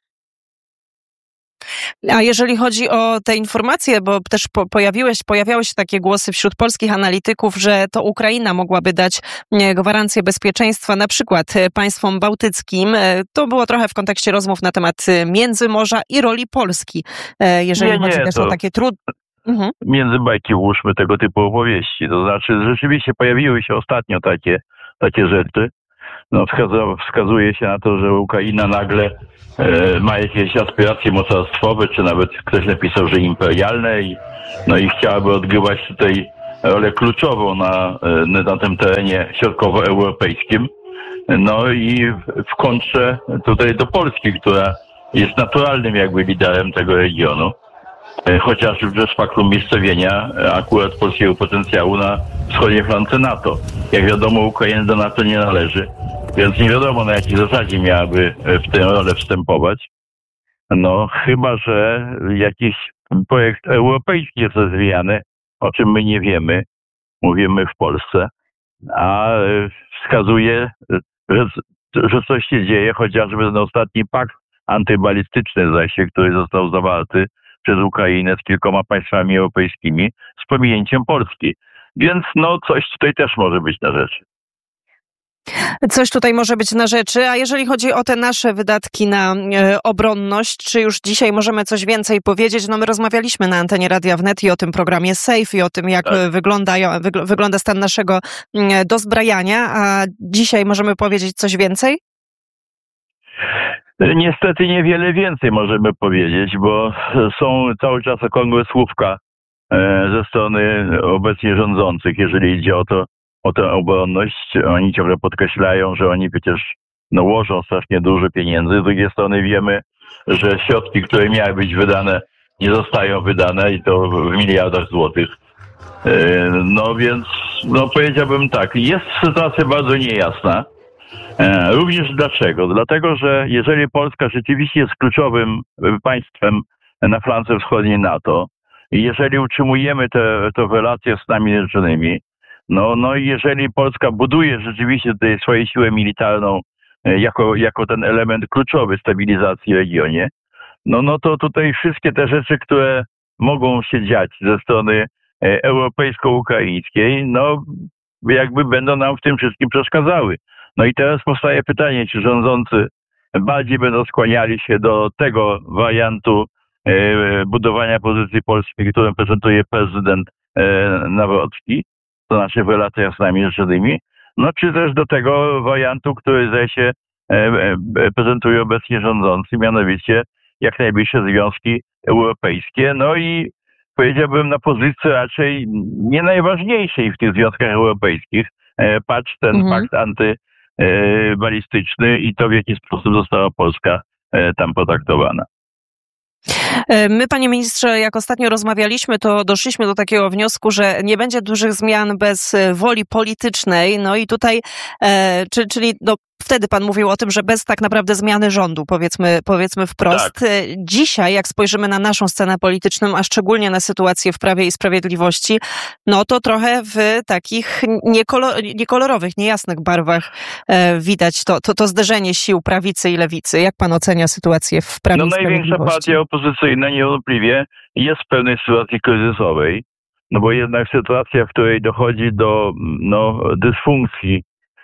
A jeżeli chodzi o te informacje, bo też pojawiały się takie głosy wśród polskich analityków, że to Ukraina mogłaby dać gwarancję bezpieczeństwa na przykład państwom bałtyckim. To było trochę w kontekście rozmów na temat Międzymorza i roli Polski. Jeżeli chodzi też o takie Między bajki włóżmy tego typu opowieści. To znaczy rzeczywiście pojawiły się ostatnio takie rzeczy. No, wskazuje się na to, że Ukraina nagle ma jakieś aspiracje mocarstwowe, czy nawet ktoś napisał, że imperialne i chciałaby odgrywać tutaj rolę kluczową na tym terenie środkowoeuropejskim. No i w kontrze tutaj do Polski, która jest naturalnym jakby liderem tego regionu. Chociażby z faktu umiejscowienia akurat polskiego potencjału na wschodniej flance NATO. Jak wiadomo, Ukraina do NATO nie należy, więc nie wiadomo, na jakiej zasadzie miałaby w tę rolę wstępować. No chyba że jakiś projekt europejski jest rozwijany, o czym my nie wiemy, mówimy w Polsce, a wskazuje, że coś się dzieje, chociażby ten ostatni pakt antybalistyczny, który został zawarty przez Ukrainę z kilkoma państwami europejskimi z pominięciem Polski. Więc no coś tutaj też może być na rzeczy. Coś tutaj może być na rzeczy, a jeżeli chodzi o te nasze wydatki na obronność, czy już dzisiaj możemy coś więcej powiedzieć? No my rozmawialiśmy na antenie Radia Wnet i o tym programie SAFE i o tym, jak wygląda stan naszego dozbrajania, a dzisiaj możemy powiedzieć coś więcej? Niestety niewiele więcej możemy powiedzieć, bo są cały czas okrągłe słówka ze strony obecnie rządzących, jeżeli idzie o tę obronność. Oni ciągle podkreślają, że oni przecież łożą strasznie dużo pieniędzy. Z drugiej strony wiemy, że środki, które miały być wydane, nie zostają wydane i to w miliardach złotych. No więc powiedziałbym tak, jest sytuacja bardzo niejasna. Również dlaczego? Dlatego, że jeżeli Polska rzeczywiście jest kluczowym państwem na flance wschodniej NATO i jeżeli utrzymujemy te relacje z Stanami Zjednoczonymi, no i jeżeli Polska buduje rzeczywiście tutaj swoją siłę militarną jako ten element kluczowy stabilizacji w regionie, no to tutaj wszystkie te rzeczy, które mogą się dziać ze strony europejsko-ukraińskiej, no jakby będą nam w tym wszystkim przeszkadzały. No i teraz powstaje pytanie, czy rządzący bardziej będą skłaniali się do tego wariantu budowania pozycji polskiej, którą prezentuje prezydent Nawrocki, to znaczy w relacjach z Stanami Zjednoczonymi, no czy też do tego wariantu, który zdaje się prezentuje obecnie rządzący, mianowicie jak najbliższe związki europejskie, no i powiedziałbym na pozycji raczej nie najważniejszej w tych związkach europejskich. Patrz ten pakt antybalistyczny i to, w jaki sposób została Polska tam potraktowana. My, panie ministrze, jak ostatnio rozmawialiśmy, to doszliśmy do takiego wniosku, że nie będzie dużych zmian bez woli politycznej. No i tutaj, czyli wtedy pan mówił o tym, że bez tak naprawdę zmiany rządu, powiedzmy wprost. Tak. Dzisiaj, jak spojrzymy na naszą scenę polityczną, a szczególnie na sytuację w Prawie i Sprawiedliwości, no to trochę w takich niekolorowych, niejasnych barwach widać to zderzenie sił prawicy i lewicy. Jak pan ocenia sytuację w Prawie i Sprawiedliwości? Największa partia opozycyjna niewątpliwie jest w pewnej sytuacji kryzysowej, no bo jednak sytuacja, w której dochodzi do dysfunkcji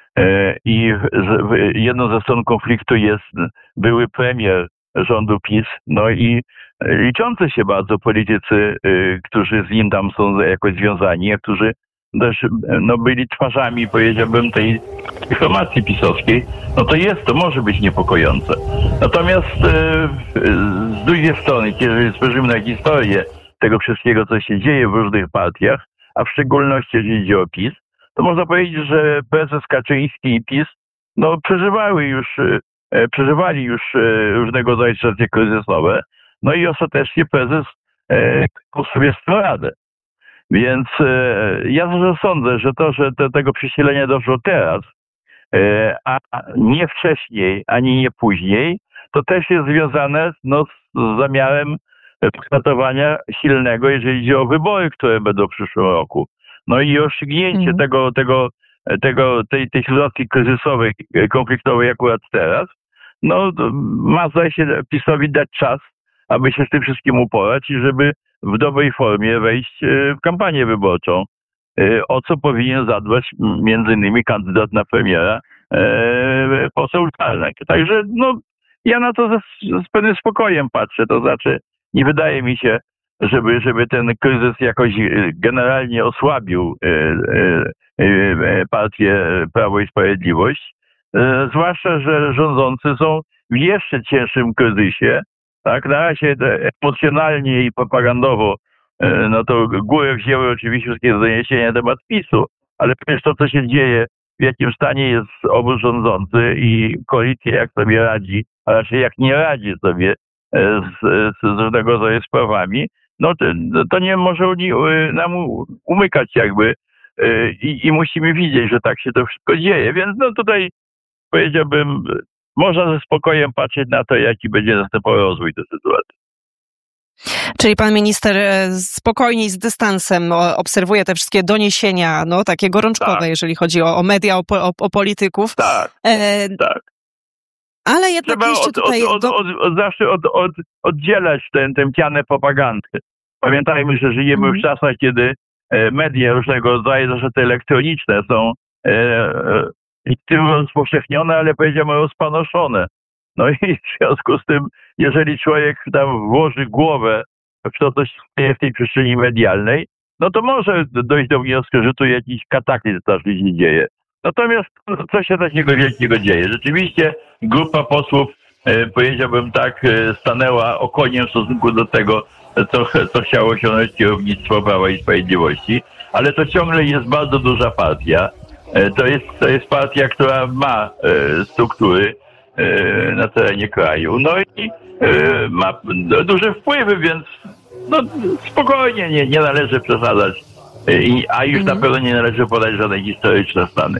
i jedną ze stron konfliktu jest były premier rządu PiS, no i liczący się bardzo politycy, którzy z nim tam są jakoś związani, a którzy też byli twarzami, powiedziałbym, tej informacji pisowskiej, no to może być niepokojące. Natomiast z drugiej strony, jeżeli spojrzymy na historię tego wszystkiego, co się dzieje w różnych partiach, a w szczególności jeżeli idzie o PiS, to można powiedzieć, że prezes Kaczyński i PiS przeżywali już różnego rodzaju sytuacje kryzysowe, no i ostatecznie prezes sobie z tym radę. Więc ja sądzę, że to, że do tego przesilenia doszło teraz, a nie wcześniej, ani nie później, to też jest związane z zamiarem przygotowania silnego, jeżeli chodzi o wybory, które będą w przyszłym roku. No i rozstrzygnięcie tej sytuacji kryzysowej, konfliktowej akurat teraz, no ma, zdaje się, PiS-owi dać czas, aby się z tym wszystkim uporać i żeby w dobrej formie wejść w kampanię wyborczą, o co powinien zadbać między innymi kandydat na premiera, poseł Czarnek. Także ja na to z pewnym spokojem patrzę, to znaczy nie wydaje mi się, żeby ten kryzys jakoś generalnie osłabił partię Prawo i Sprawiedliwość, zwłaszcza, że rządzący są w jeszcze cięższym kryzysie. Tak, na razie emocjonalnie i propagandowo, no to górę wzięły oczywiście wszystkie doniesienia na temat PiS-u, ale przecież to, co się dzieje, w jakim stanie jest obóz rządzący i koalicja, jak sobie radzi, a raczej jak nie radzi sobie z różnego rodzaju sprawami, no to nie może nam umykać jakby i musimy widzieć, że tak się to wszystko dzieje, więc tutaj powiedziałbym, można ze spokojem patrzeć na to, jaki będzie następny rozwój tej sytuacji. Czyli pan minister spokojniej, z dystansem obserwuje te wszystkie doniesienia, takie gorączkowe, tak, jeżeli chodzi o media, o polityków. Tak, tak. Ale jednak trzeba jeszcze tutaj... zawsze oddzielać tę pianę propagandy. Pamiętajmy, że żyjemy w czasach, kiedy media różnego rodzaju, zresztą te elektroniczne, są rozpowszechnione, ale powiedziałbym rozpanoszone. No i w związku z tym, jeżeli człowiek tam włoży głowę w to, co się dzieje w tej przestrzeni medialnej, no to może dojść do wniosku, że tu jakiś kataklizm straszny się dzieje. Natomiast co się takiego wielkiego dzieje? Rzeczywiście grupa posłów, powiedziałbym tak, stanęła okoniem w stosunku do tego, co chciało osiągnąć kierownictwo Prawa i Sprawiedliwości, ale to ciągle jest bardzo duża partia. To jest partia, która ma struktury na terenie kraju. No i ma duże wpływy, więc spokojnie, nie należy przesadzać. A już na pewno nie należy podać żadne historyczne stany.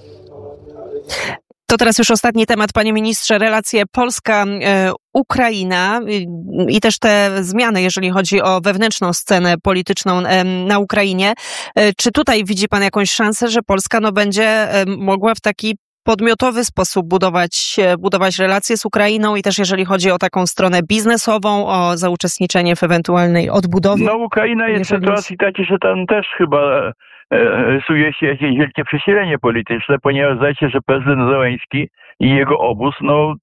To teraz już ostatni temat, panie ministrze, relacje Polska-Ukraina i też te zmiany, jeżeli chodzi o wewnętrzną scenę polityczną na Ukrainie. Czy tutaj widzi pan jakąś szansę, że Polska będzie mogła w taki podmiotowy sposób budować relacje z Ukrainą i też jeżeli chodzi o taką stronę biznesową, o zauczestniczenie w ewentualnej odbudowie? Ukraina jest w sytuacji takiej, że tam też chyba rysuje się jakieś wielkie przesilenie polityczne, ponieważ zdaje się, że prezydent Zełenski i jego obóz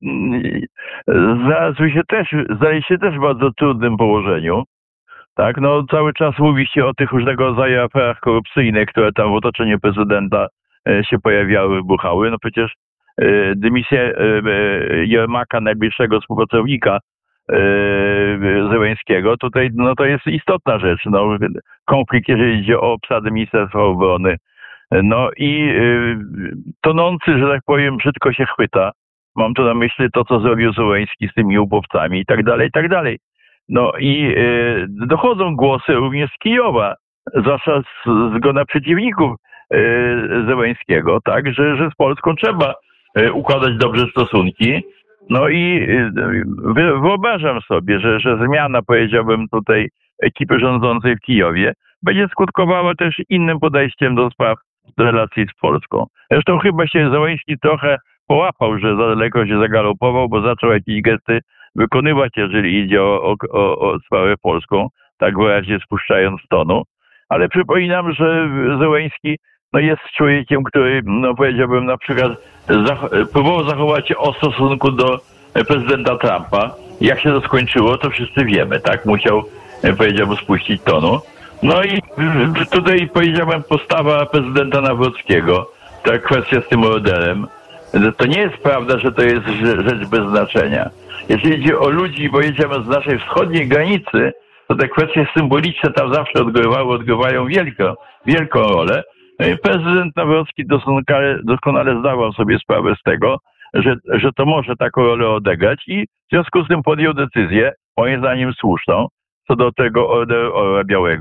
znaleźli się też w bardzo trudnym położeniu. Tak, cały czas mówi się o tych różnego rodzaju aferach korupcyjnych, które tam w otoczeniu prezydenta się pojawiały, wybuchały. Przecież dymisja Jermaka, najbliższego współpracownika Zełenskiego, tutaj to jest istotna rzecz. Konflikt, jeżeli idzie o obsadę Ministerstwa Obrony. I tonący, że tak powiem, brzydko się chwyta. Mam tu na myśli to, co zrobił Zełenski z tymi ubowcami i tak dalej, i tak dalej. I dochodzą głosy również z Kijowa, zwłaszcza z grona przeciwników Zełenskiego, tak, że z Polską trzeba układać dobrze stosunki. I wyobrażam sobie, że zmiana, powiedziałbym tutaj, ekipy rządzącej w Kijowie będzie skutkowała też innym podejściem do spraw relacji z Polską. Zresztą chyba się Zełenski trochę połapał, że za daleko się zagalopował, bo zaczął jakieś gesty wykonywać, jeżeli idzie o sprawę polską, tak wyraźnie spuszczając tonu. Ale przypominam, że Zełenski jest człowiekiem, który, powiedziałbym, na przykład próbował zachować się ostro w stosunku do prezydenta Trumpa. Jak się to skończyło, to wszyscy wiemy, tak? Musiał, powiedziałbym, spuścić tonu. I tutaj, powiedziałbym, postawa prezydenta Nawrockiego, ta kwestia z tym orderem, to nie jest prawda, że to jest rzecz bez znaczenia. Jeżeli chodzi o ludzi, powiedziałbym, z naszej wschodniej granicy, to te kwestie symboliczne tam zawsze odgrywają wielką rolę. Prezydent Nawrocki doskonale zdawał sobie sprawę z tego, że to może taką rolę odegrać i w związku z tym podjął decyzję, moim zdaniem słuszną, co do tego orderu Orła Białego.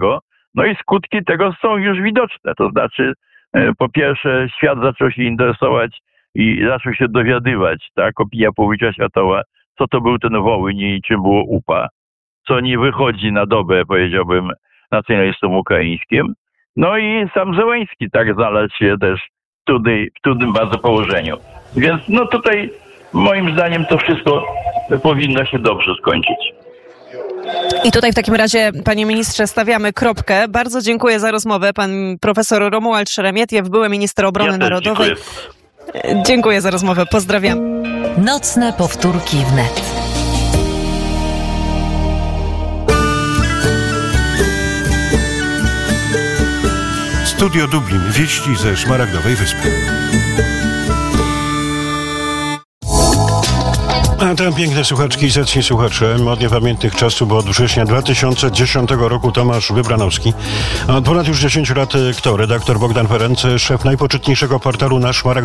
No i skutki tego są już widoczne. To znaczy, po pierwsze, świat zaczął się interesować i zaczął się dowiadywać, tak, opinia publiczna światowa, co to był ten Wołyń i czym było UPA, co nie wychodzi na dobę, powiedziałbym, nacjonalistom ukraińskim. No i sam Zełenski tak znalazł się też w trudnym bardzo położeniu. Więc no tutaj moim zdaniem to wszystko powinno się dobrze skończyć. I tutaj w takim razie, panie ministrze, stawiamy kropkę. Bardzo dziękuję za rozmowę. Pan profesor Romuald Szeremietiew, były minister obrony narodowej. Dziękuję. Dziękuję za rozmowę. Pozdrawiam. Nocne powtórki wnet. Studio Dublin. Wieści ze Szmaragdowej Wyspy. A tam piękne słuchaczki i zacni słuchacze. Od niepamiętnych czasów, bo od września 2010 roku Tomasz Wybranowski. A od ponad już 10 lat kto? Redaktor Bogdan Ferenc, szef najpoczytniejszego portalu Nasz Szmaragd.